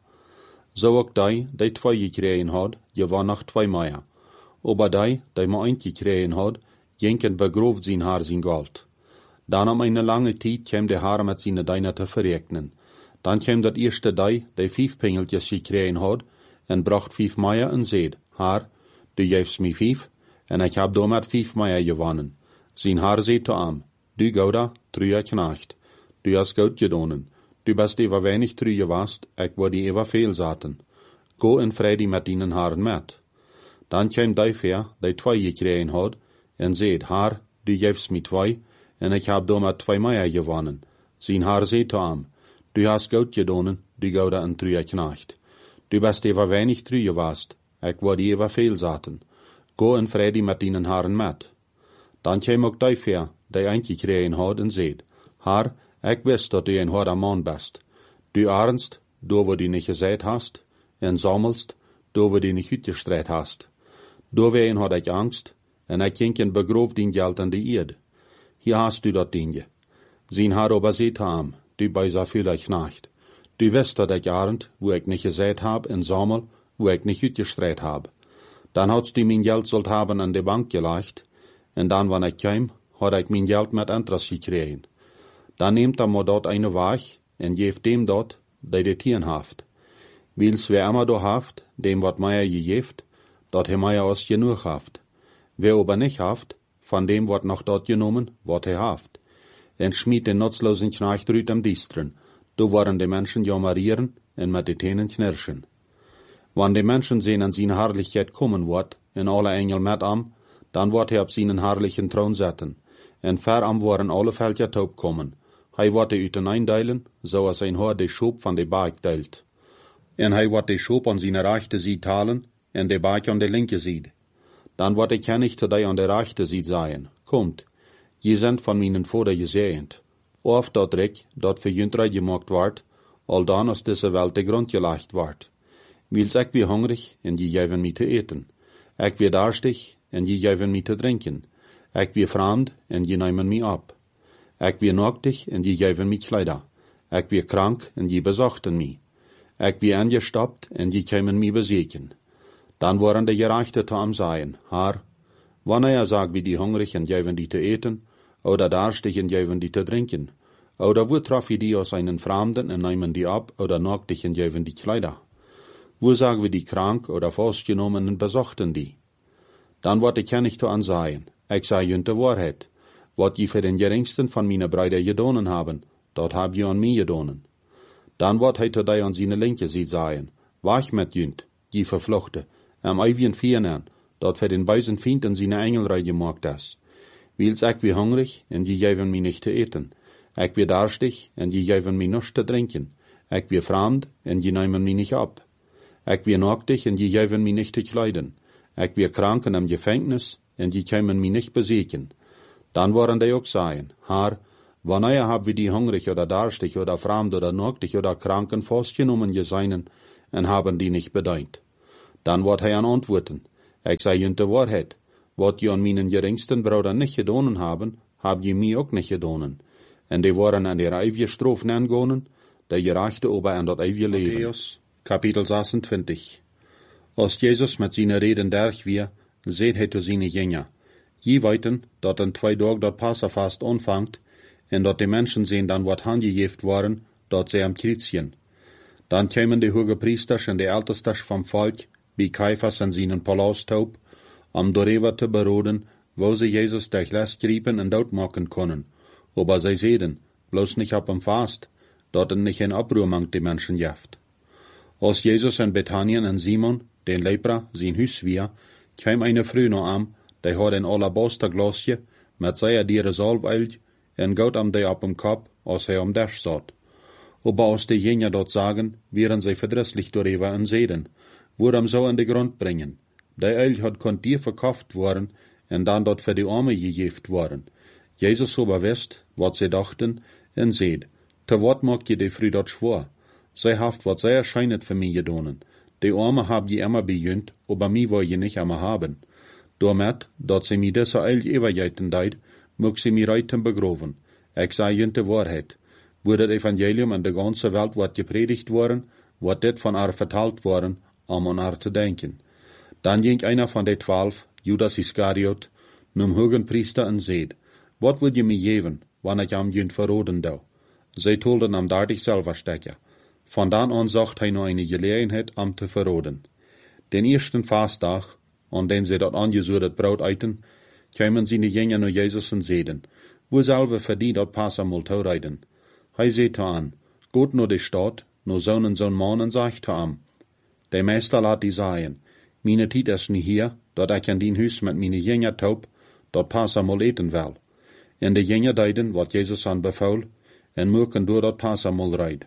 Zo ook die 2 gekregen had, gewann nog 2 Meier. Aber die maar 1 gekregen had, ging en begrooft zijn haar zijn geld. Dan om eine lange tijd kwam de haar met zijn deiner te verrekenen. Dan kwam dat eerste die 5 pengeltjes gekregen had, en bracht 5 Meier en zeid, haar, du geefst mij 5, en ik heb damit 5 Meier gewonnen. Zijn haar zeid te am, du gouda, truie knacht. Du hast goed gedonen. Du bist eva weinig true gewast, ik word die eva veel zaten. Go en vredi met dienen haren met. Dan kwam die ver, die 2 gekregen had, en zeid, haar, du geefst mij 2, en ik heb damit 2 Meier gewonnen. Zijn haar zeid te am, du hast goed gedonen, du gouda en true knacht. Du bist eva weinig true gewast, ik word die eva veel zaten. Go en vredi met dienen haren met. Dan kwam ook die ver, die 1 gekregen had, en zeid, haar, ik wist dat du een harder man bist. Du arnst, do wo du nicht gezeit hast, en sammelst, do wo du nicht uitgestreit hast. Doorwegen had ik angst, en ik ging en begroof dien geld aan de eerd. Hier hast du dat dingje. Zijn haar aber zeet ham, du bijza fühler knacht. Du wist dat ik arnd, wo ik nicht gezeit hab, en sammel, wo ik nicht uitgestreit hab. Dan hadst du mijn geld zult haben aan de bank gelegt, en dan wanneer ik kwam, had ik mijn geld met interest gekregen. Dan neemt maar dort eine Waag, en geeft dem dort, die de tieren haft. Wils wer immer do haft, dem wat Meier gegeeft, dat he Meier aus genug haft. Wer aber nicht haft, van dem wordt noch dort genommen, wat he haft. En schmied den nutzlosen Knecht rüt am Distren, do waren de Menschen jammerieren, en met de tenen knirschen. Wann de Menschen sehen an zijn Herrlichkeit kommen wordt, en alle Engel met am, dan wordt hij op zijn herrlichen Thron zetten, en ver am worden alle Völker taub kommen. Hij wordt de uten eindeilen, zoals een hoor de schoop van de baak deilt. En hij wordt de schoop aan zijn rechte ziet halen, en de baak aan de linke ziet. Dan wordt ik kennig te die aan de rechte ziet zijn. Komt, je zijn van mijn vader gezegend. Of dat rijk, dat voor juntrij gemaakt wordt, al dan als deze welt de grond gelegd wordt. Wils ik weer hungrig, en je geven mij te eten. Ik weer darstig, en je geven mij te drinken. Ik weer vreemd, en je nemen mij op. Ik weer naaktig, en je geven mij kleider. Ik weer krank, en je bezochten mij. Ik weer angestoppt, en je kwamen mij bezieken. Dan worden de gerechte te am zijn, haar. Wanneer sagt wie die hungrig, en geven die te eten, oder darstig, en geven die te drinken. Oder wo traf je die aus einen Fremden, en nemen die op, oder naaktig, en geven die kleider. Wo sagen wir die krank oder festgenommen en bezochten die? Dan wordt ik kennig te ansaien. Ik zei junt de waarheid. Wat je voor den geringsten van mijn Brüder gedonen haben, dat heb je aan mij gedonen. Dan wordt hij te die aan zijn linke ziet zeggen, wacht met junt, je vervluchte, am ewigen Viernen, dat voor den bösen Feind in zijn Engelrei gemaakt is. Wils ik weer hungrig, en je geven mij niet te eten. Ik weer darstig, en je geven mij nichts te drinken. Ik weer vreemd, en je nemen mij niet op. Ik weer naaktig, en je geven mij niet te kleiden. Ik weer krank en am Gefängnis, en je komen mij niet bezieken. Dan worden die ook zeggen, haar, Wanneer hab wir die hungrig oder darstig oder fremd oder nöchtig oder kranken vastgenommen geseinen en haben die nicht bedeint? Dann wird hij antworten, ich sei jünt de Wahrheit, wat je an meinen geringsten Bruder nicht gedonen haben, hab je mir auch nicht gedonen. En die waren an der eeuwige Strof nangonen, der gerechte aber an dat eeuwige Leben. Matthäus, Kapitel 26. Als Jesus met zijn reden derg weer, zeet hij zu zijn Jünger. Je weten, dat in 2 Tagen dat Passafast anfangt, en dat de mensen zijn dan wat handgejeft waren, dat zij am Kreuzchen. Dan kwamen de hoge priesters en de ältestes vom Volk, bij Caiphas en zijn palasthoop, om darüber te beroden, wo ze Jesus durch Last griepen en dood maken konnen. Aber zij zeiden, bloß nicht ab dem Fast, dat nicht in Abruhr mangt die Menschen jaft. Als Jesus en Bethanien en Simon, den Lepra, zijn huis weer, kwam eine Frau noch am, die had een alabasterglasje, met zeer diere Salböl, en goud am die op dem Kopf, als hij am Dash zat. Aber als die Jünger dort sagen, wären sie verdrisslich darüber en zeiden, worum so an de Grund bringen. Der Öl hat kon dir verkauft worden, en dan dort für die Arme gegeft worden. Jesus aber wisst, wat sie dachten, en seht, te wat mag je die Früh dort schwor? Zij haft wat sehr scheinet für mich gedonen. Die Arme hab je immer bejönt, aber mi woll je nicht immer haben. Damit, dat sie mi dessa Öl ewerjeiten deit, mag sie mi reiten begroven. Ich sei jünt de Wahrheit. Wo das Evangelium in der ganzen Welt wird gepredigt worden, wird dit von haar vertalt worden, an haar te denken. Dann ging einer von den 12, Judas Iskariot, num hogen Priester en zeed, wat wil je me geven, wanneer ik am jünt verroden dou? Zij tolden am daardig selber stecken. Von dan an zocht hij nog eine Gelegenheit am te verroden. Den ersten Fastdag, an den sie dat angesudet Brot eiten, kwamen sie de Jünger naar Jesus en zeiden, wo selve verdient dat Passamol te reiden. Hij zei te an, goed naar de stad, naar zo'n man en zegt te am, de meester laat die zeggen, meine Tiet is niet hier, dat ik in dien huis met meine Jünger taub, dat Passamol eten wil. En de Jünger deiden wat Jesus aan befaul, en moeken door dat Passamol reid.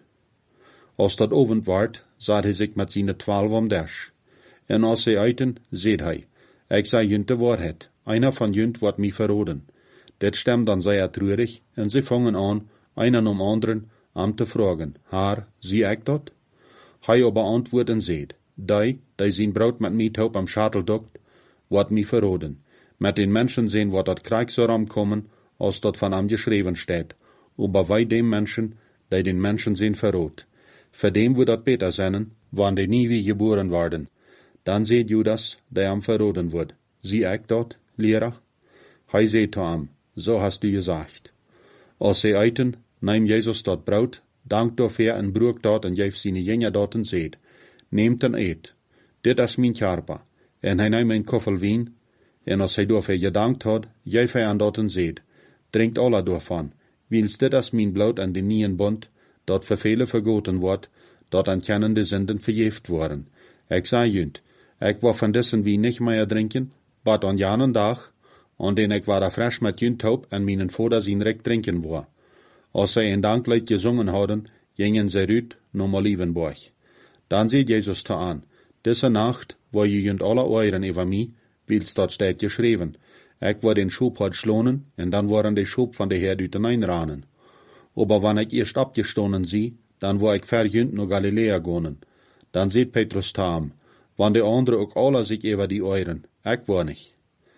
Als dat ovend werd, zat hij zich met zijn 12 om Dash. En als zij eiten, zeed hij, ik zei jünt de Wahrheit, einer van jünt wordt mij verroden. Dit stemt dan zeer treurig, en sie vangen an, einer om anderen, am te vragen, Haar, zie ik dat? Hij aber antwoord en zeed, die zijn brood met mij taub am Schatel dokt, wordt mij verroden. Met den Menschen sehen, wat dat Krieg so ramkommen, als dat van am geschreven steht. Aber wij dem Menschen, die den Menschen sehen verrot. Für dem wo dat beter sennen, wann die nie wie geboren worden. Dan seht Judas, der am verroden wordt. Zie ik dat, Lehrer? Hij seht am, so hast du gesagt. Als sie eiten, neem Jesus dat brood, dankt dafür en broek dat en geeft zijn Jünger dat en seht. Nehmt en eet. Dit is mijn Körper. En hij neemt een koffel wien, en als hij dafür gedankt had, geeft hij aan dat en seht. Drinkt alle daarvan, wils dit is mijn bloed en de nieuwen bond, dat voor vele vergoten wordt, dat aan kennende zinden vergeeft worden. Ik zei jünt, ik wil van dessen wien niet meer drinken, but aan janen dag, aan den ik war frisch met jünt hoop en mijn vader zijn recht drinken wou. Als zij een danklied gezongen hadden, gingen zij uit naar Olivenborg. Dan zei Jesus te aan, deze nacht wil je jünt alle oren over mij, wils dat staat geschreven. Ik wil den Schub had schlonen, en dan waren de Schub van de Herdüten einranen. Aber wann ich erst abgestonnen sie, dann wo ich verjünt naar Galilea gonen. Dan seht Petrus tam, wann de andere ook alle sich über die euren, ich war nicht.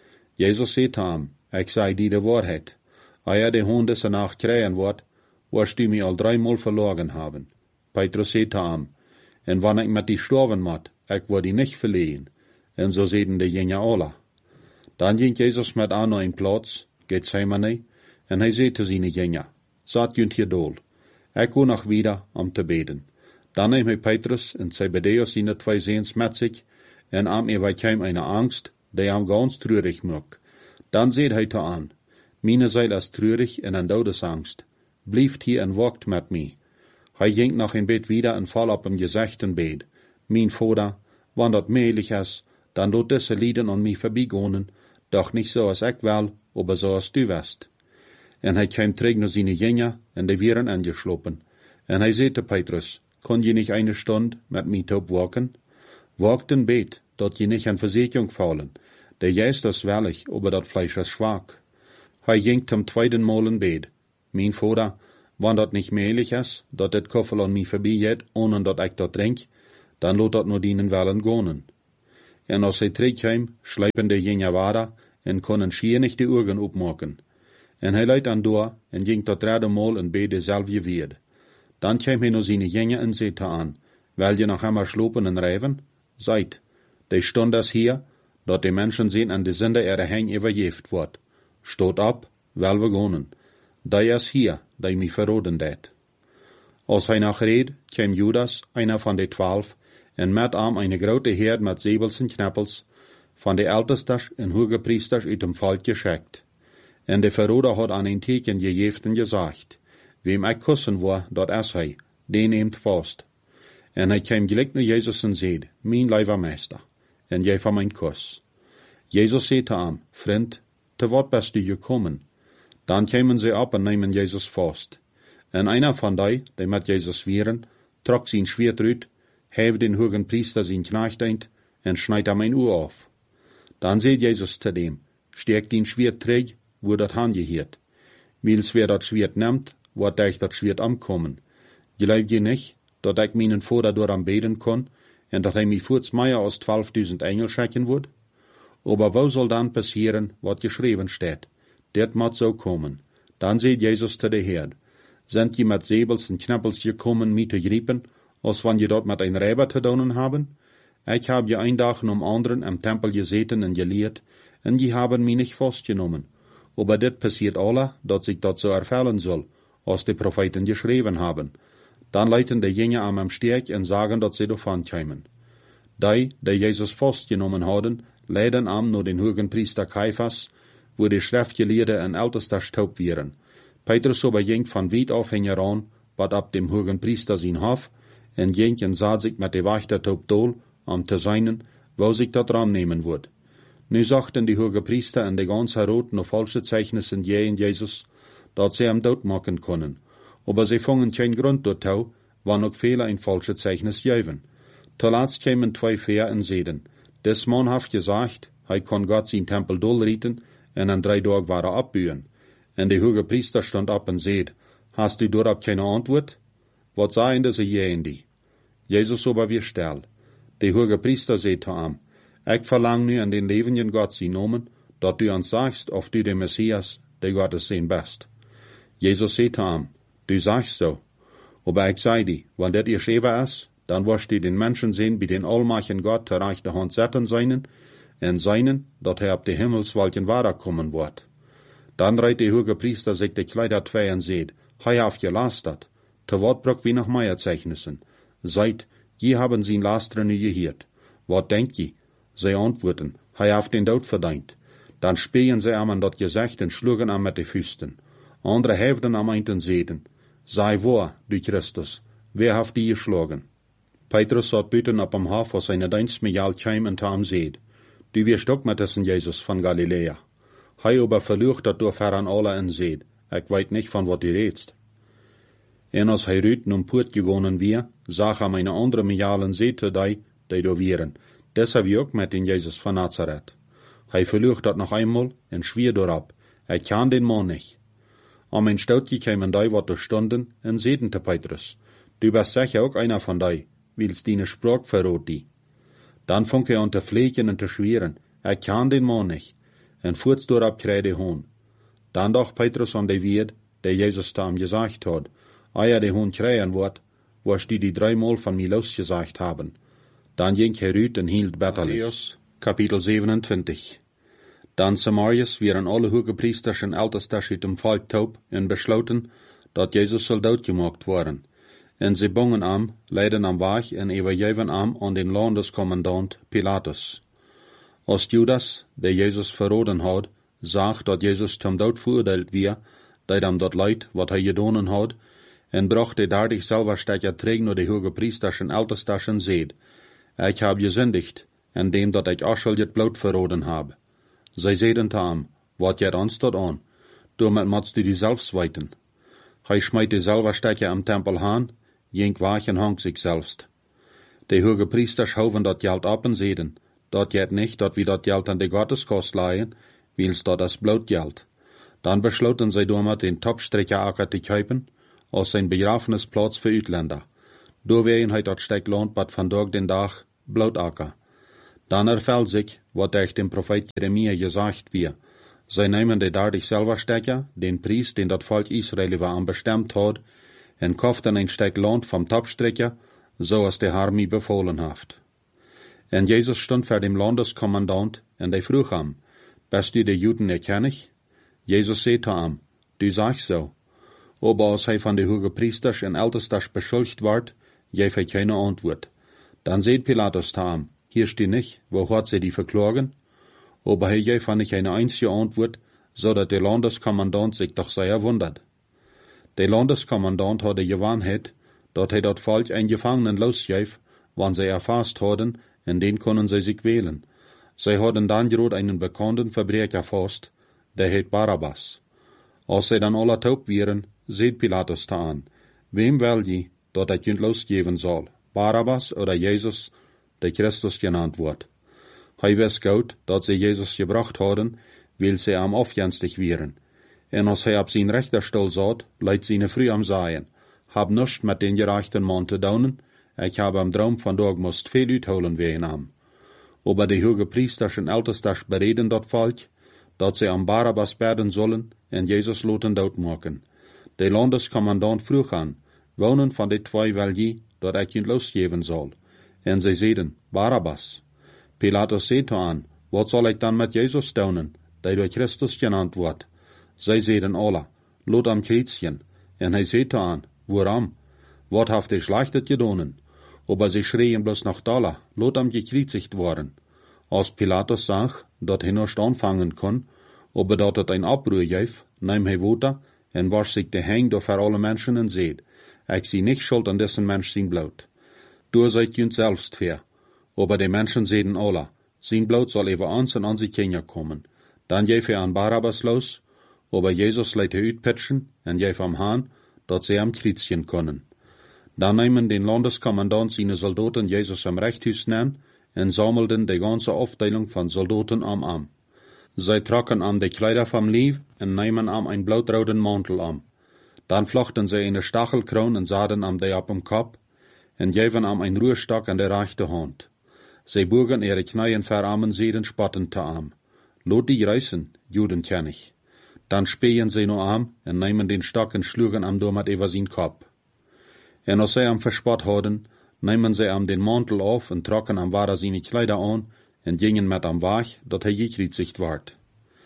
Jesus seht tam, ich sei die de Wahrheit. Eer de Hund deze Nacht krijgen wordt, wirst du mich al 3-mal verloren haben. Petrus seht tam, en wann ich met die sterven moet, ich war die nicht verlehen. En so sehen de Jünger alle. Dan ging Jesus met aan naar een plaats, Gethsemane, en hij zei te zijn Jünger, zat jünt hier dol. Ik go nog wieder om te beden. Dan neem hij Petrus en Zebedeus zijn 2 Seens met zich, en am er kwam eine Angst, die am ganz treurig maakt. Dan zeid hij te aan, meine Seil is treurig en een dodesangst. Blijft hier en wacht met mij. Hij ging nog in bed wieder en val op hem gezicht en bed. Mijn Vader, wann dat möglich is, dan doet deze lieden aan mij voorbijgonen, doch nicht so als ik wel, aber so als du west. En hij kwam terug naar zijn Jünger, en die wären angeslopen. En hij zei te Petrus, kon je nicht eine Stunde met mij taub waken? Wagt en bet, dat je nicht an Versicherung fallen. Der Geist is wellig, aber dat Fleisch is schwach. Hij ging zum 2. Mal in bed. Mijn vader, wanneer dat niet möglich is, dat dit koffel aan mij voorbij gaat, ohne dat ik dat drink, dan laat dat nur dienen willen gonen. En als hij terugkwam, schleipen de jenja wader en konden schier nicht die Augen opmaken. En hij leidt aan door en ging tot derde Mal en beide dezelfde weer. Dan kwam hij naar zijn jenja en zette aan, wil je nog einmal slopen en rijven? Seid, de stond das hier, dat de mensen zien en de zinde er heen overgeeft wordt. Stoot op, wel we gonen. Die is hier, die mij verroden deed. Als hij nog reed, kwam Judas, einer van de 12, en met hem een grote heerd met zebels en knappels, van de ältestes en hogepriesters uit dem volk geschickt. En de verroder had aan een teken gegeven en gezegd, wem ik kussen wil, dat is hij, die neemt vast. En hij kwam gelijk naar Jezus en zei, mijn lieve meester, en geef hem een kus. Jezus zei te hem, vriend, te wat bist du gekommen? Dan kwamen ze op en nemen Jezus vast. En einer van die met Jezus wieren, trok zijn schwert uit, heeft den hogen priester zijn knecht eind, en snijdt hem een oor af. Dan zei Jezus te dem, steek den schwert terug, wo dat hangeheert. Wils wer dat schwert nimmt, wordt dich dat schwert amkommen. Geloof je nicht, dat ik mijn vader door am beden kon, en dat hij mij voorts meer als 12.000 engel schicken wordt? Aber wo soll dan passieren, wat geschreven staat? Dit moet zo komen. Dan zei Jezus te de Heer, sind je met zebels en knappels gekommen, mij te griepen, als wanneer je dat met een rijber te doen hebben? Ik heb je een dag om anderen am Tempel gezeten en geleerd, en je hebben mij niet vastgenomen. Aber dit passiert alle, dat zich dat zo erfüllen soll, als de Propheten geschreven haben. Dan leiten de Jünger am Steg en sagen, dat ze davon kämen. Die Jezus vastgenomen hadden, leiden am naar den hogen priester Caiphas, wo de schriftgeleerden en ältesters taub waren. Petrus aber ging van weit af heran, wat ab dem hogen priester zijn hof, en ging en zat zich met de wachter taub dol, am te seinen, wo zich dat raam nemen wordt. Nu zochten die hoge priester en de ganze Herod nog falsche Zeichnissen in Jezus, dat ze hem doodmaken konden. Aber sie vangen geen grond door touw, wann ook vele een falsche Zeichnis geven. Te laatst kwamen 2 Veer en zeiden, des man heeft gezegd, hij kon God zijn tempel dolrieten, en in 3 dagen waren opbuien. En de hoge priester stond op en zei, hast du daarop geen antwoord? Wat zeiden ze je in die? Jezus aber weer stil. De hoge priester zei te hem, ik verlang nu in den levenden God zijn nomen, dat du ons sagst, of du de Messias, de Gottes zijn best. Jezus zei te hem, du sagst so. Aber ik zei die, wanneer dit geschreven is, dan wirst du den Menschen sehen, bij den Allmachten Gott ter rechte Hand zetten seinen, en seinen, dat hij op de Himmelswolken waterkommen wordt. Dan reiht de hoge priester zich de Kleider twee en zei, hij heeft gelastert, te wat brok wie nog meer Zeichnissen. Seid, je haben zijn lasteren nu geheerd. Wat denk je? Zij antwoorden, hij heeft den dood verdient. Dan speen zij hem aan dat gezegd en schlugen hem met de vuisten. Andere hefden hem eind en zeiden, sei waar, du Christus, wer heeft die geschlagen? Petrus zat buiten op hem hof, als zijn dienst met jou kwam en te hem zeid, du wirst ook met dessen Jezus van Galilea. Hij aber verlucht dat door ver aan alle en zeid, ik weet niet van wat u redst. En als hij ruit num poort gegonen weer, zag hem een andere Mijalen zete die door wieren. Des heb je ook met den Jezus van Nazareth. Hij verlucht dat nog eenmaal en schwier doorop, ik kan den man niet. Am een stoutje kwamen die wat er stonden en zeiden te Petrus, du bist sicher ook einer van die, wils die Sprache verroot die. Dan vong hij aan te vleken en te schweren, ik kan den man niet, en voorts doorop kreide hoon. Dan dacht Petrus aan de weerd, die Jezus te hem gezegd had, eer de hoon krijgen wordt, wirst du die 3 Mal van mij losgezegd hebben. Dan ging hij uit en hield betterlich. Kapitel 27. Dan Samarias wieren alle hoge priesters en ältestes uit dem volk taub en besloten, dat Jezus zal doodgemaakt worden. En ze bongen am, leiden am weg en overgeven am aan den landeskommandant Pilatus. Als Judas, die Jezus verroden had, zag dat Jezus ten dood veroordeeld weer, deed hem dat leid wat hij gedaan had, en bracht de daardig selber stekker terug naar de hoge priesters en ältestes en zeid, ik heb gezündigt, en dem dat ik Aschel het bloed verroden heb. Zij zeiden te hem, wat jet ons dat aan? Daarmee moest du die zelfs weten. Hij smijt de selber stekker am tempel aan, ging weg en hang zich zelfs. De hoge priesters houden dat geld op en zeiden, dat jet niet dat we dat geld aan de Gotteskost leien, wils dat is bloot geld. Dan besloten zij doormat den Topstrekkeraker te kuipen, als zijn begrafenisplaats voor Uitländer. Doorwegen hij dat stuk land wat vandaag den dag Bloutaker. Dan erfällt sich, wat durch den Prophet Jeremia gesagt wird. Zij nemen de daardig selber stekker, den Preis, den dat Volk Israël war bestemd had, en kauften ein stuk land vom Topstrekker, zoals de Herr mij befohlen heeft. En Jezus stond voor dem Landeskommandant, en de vroeg hem, bist du de Juden erkennig? Jezus zei zu ihm, du sagst so. Aber als hij van de hoge priesters en ältesters beschuldigt wordt, geeft hij keine Antwort. Dan zei Pilatus zu ihm, hier steht nicht, wo hat sie die verklagen? Aber hij geeft van nicht eine einzige Antwort, so dat de Landeskommandant sich doch sehr wundert. De Landeskommandant had de gewaanheid, dat hij dat Volk een Gefangenen losgeeft, wann sie erfasst hadden, en den konden sie sich wählen. Sie hadden dan gerade einen bekannten Verbrecher fast, der heet Barabbas. Als sie dann alle taub wären, seht Pilatus da an, wem will je, dat ik junt losgeven soll, Barabbas oder Jesus, der Christus genannt wordt. Hij wist goed, dat sie Jesus gebracht hadden, weil sie am afjenstig wären. En als hij op zijn rechterstoel zat, leidt zijn früh am Sagen, hab nichts mit den gerechten Mann te doen, ich habe am Traum vandaag moest veel uitholen wegen am. Aber die hoge priesters en ältesters bereden dat Volk, dat sie am Barabbas berden sollen en Jesus loten doodmaken. De Landeskommandant vroeg aan, wonen van de twee wil je, dat ik je losgeven zal. En zij zeiden, Barabbas. Pilatus zei to aan, wat zal ik dan met Jezus doen, die door Christus genannt wordt? Zij zeiden alle, lot am Kreuzchen. En hij zei to aan, waarom? Wat heeft hij schlechtet gedaan? Aber sie schreien bloß nach Dollar, lot am gekreuzigt worden. Als Pilatus zag, dat hij nicht anfangen kon, aber dat het een Abruhr geef, neem hij water en was zich de hang door voor alle mensen en zeid, ik zie nicht schuld an dessen Mensch zijn bloed. Du seid junt selbst fair. Aber die Menschen zeiden alle, zijn bloed zal even ans en an sie Kinder kommen. Dan geef hij aan Barabbas los, aber Jesus leidt hij uitpitchen en geef am Haan, dat sie am Kreuzchen können. Dan nemen den Landeskommandant seine Soldaten Jesus am Rechthuis nemen en sammelden de ganze Aufteilung van Soldaten am. Zij trokken am de Kleider vom Leib en nemen am ein blautroten Mantel am. Dan flochten zij eine Stachelkroon en zaden am de op dem Kopf en geven am ein Ruhestock an der rechte Hand. Zij bogen ihre Knieën verarmen zeiden spottend te am. Lot die reißen, Judenkennig. Dan speien zij no am en nemen den Stock en schlugen am door met over zijn Kopf. En als zij am verspot hadden, nemen zij am den Mantel auf en trokken am ware seine Kleider aan en gingen met am Weg, dat hij gekreuzigt ward.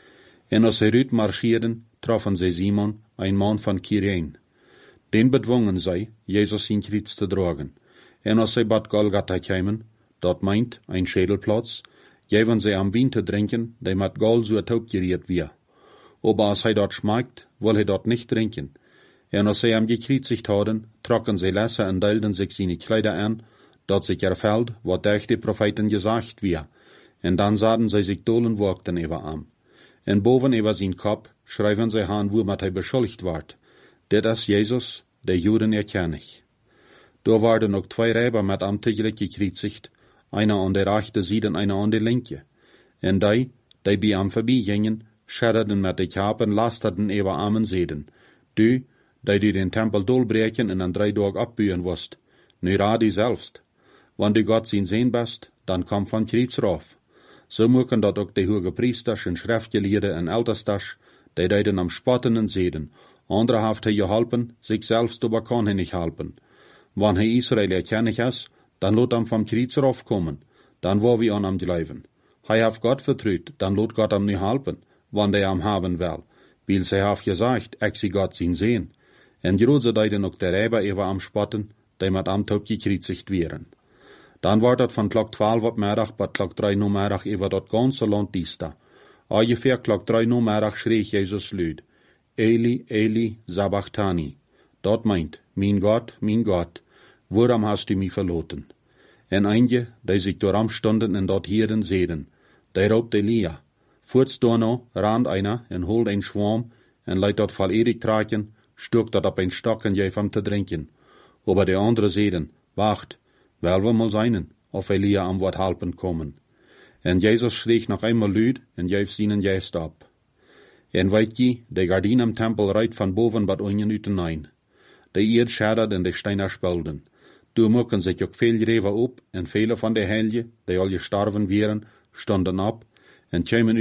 En als zij uit marschierden, troffen zij Simon, ein Mann van Kyrene. Den bedwongen zij, Jesus zijn Kreuz te dragen. En als zij bad Golgatha kwamen, dat meint ein Schädelplatz, geven zij am Wien te drinken, die met Gold so taub geriert wie. Aber als hij dat schmeckt, wil hij dat nicht trinken. En als zij hem gekreuzigt hadden, trokken zij lessen en deelden zich zijn Kleider aan, dat zich erfällt, wat durch die Propheten gesagt wir. En dan zaden zij zich dolen wogten over am. En boven over zijn Kopf schrijven zij aan woermet hij beschuldigd wordt. Dit is Jezus, de Juden erkennig. Daar waren ook twee Räber met am tegelijk gekreuzigt, einer an der rechte Seite en einer an der linke. En die bij am vorbeigingen, schadderden met de kapen, lasterden over am en zeiden, du den Tempel dolbreken en an 3 Tagen abbuhen wast, nu raad u selbst. Wann du Gott zien sehen bist, dan kom van Kreuz rauf. So moeken dat ook de hoge priesters en schriftgeleerden en ältesters, die deiden am spotten en zeiden, andere heeft hij geholpen, zich selbst aber kan hij nicht helpen. Wann hij Israël erkennig is, dan lot hem van Kreuz rauf kommen, dan wo wir an am geloven. Hij heeft Gott vertrouwt, dan lot Gott hem nu helpen, wann hij hem haben will, weil zij heeft gezegd, ik zie Gott zien sehen. En grote deiden ook de Räber even am spotten, die met am taub gekreuzigt wären. Dan wordt het van klok 12 op middag tot klok 3 no middag over dat ganze land diesta. Ungefähr klok 3 no middag schreef Jezus luid, Eli, Eli, sabachthani. Dat meint, mijn God, waarom hast du mich verloten? En einige, die zich door am stonden en dat hieren zeiden, die roopt Elia. Voorts daarna rand einer en holt een schwarm en leidt dat volledig traken, stuk dat op een stok en geef hem te drinken. Aber de andere zeiden, wacht, wel we mal zijn, of Elia am wat helpen komen. En Jezus schreef nog eenmaal luid en geef zijn geest op. En weet je, de gardien am tempel reit van boven bad onjen uit hinein. De eerd schadert en de steiner spelden. Toen mochten zich ook veel reven op, en vele van de helgen, die al gestorven waren, stonden op, en kwamen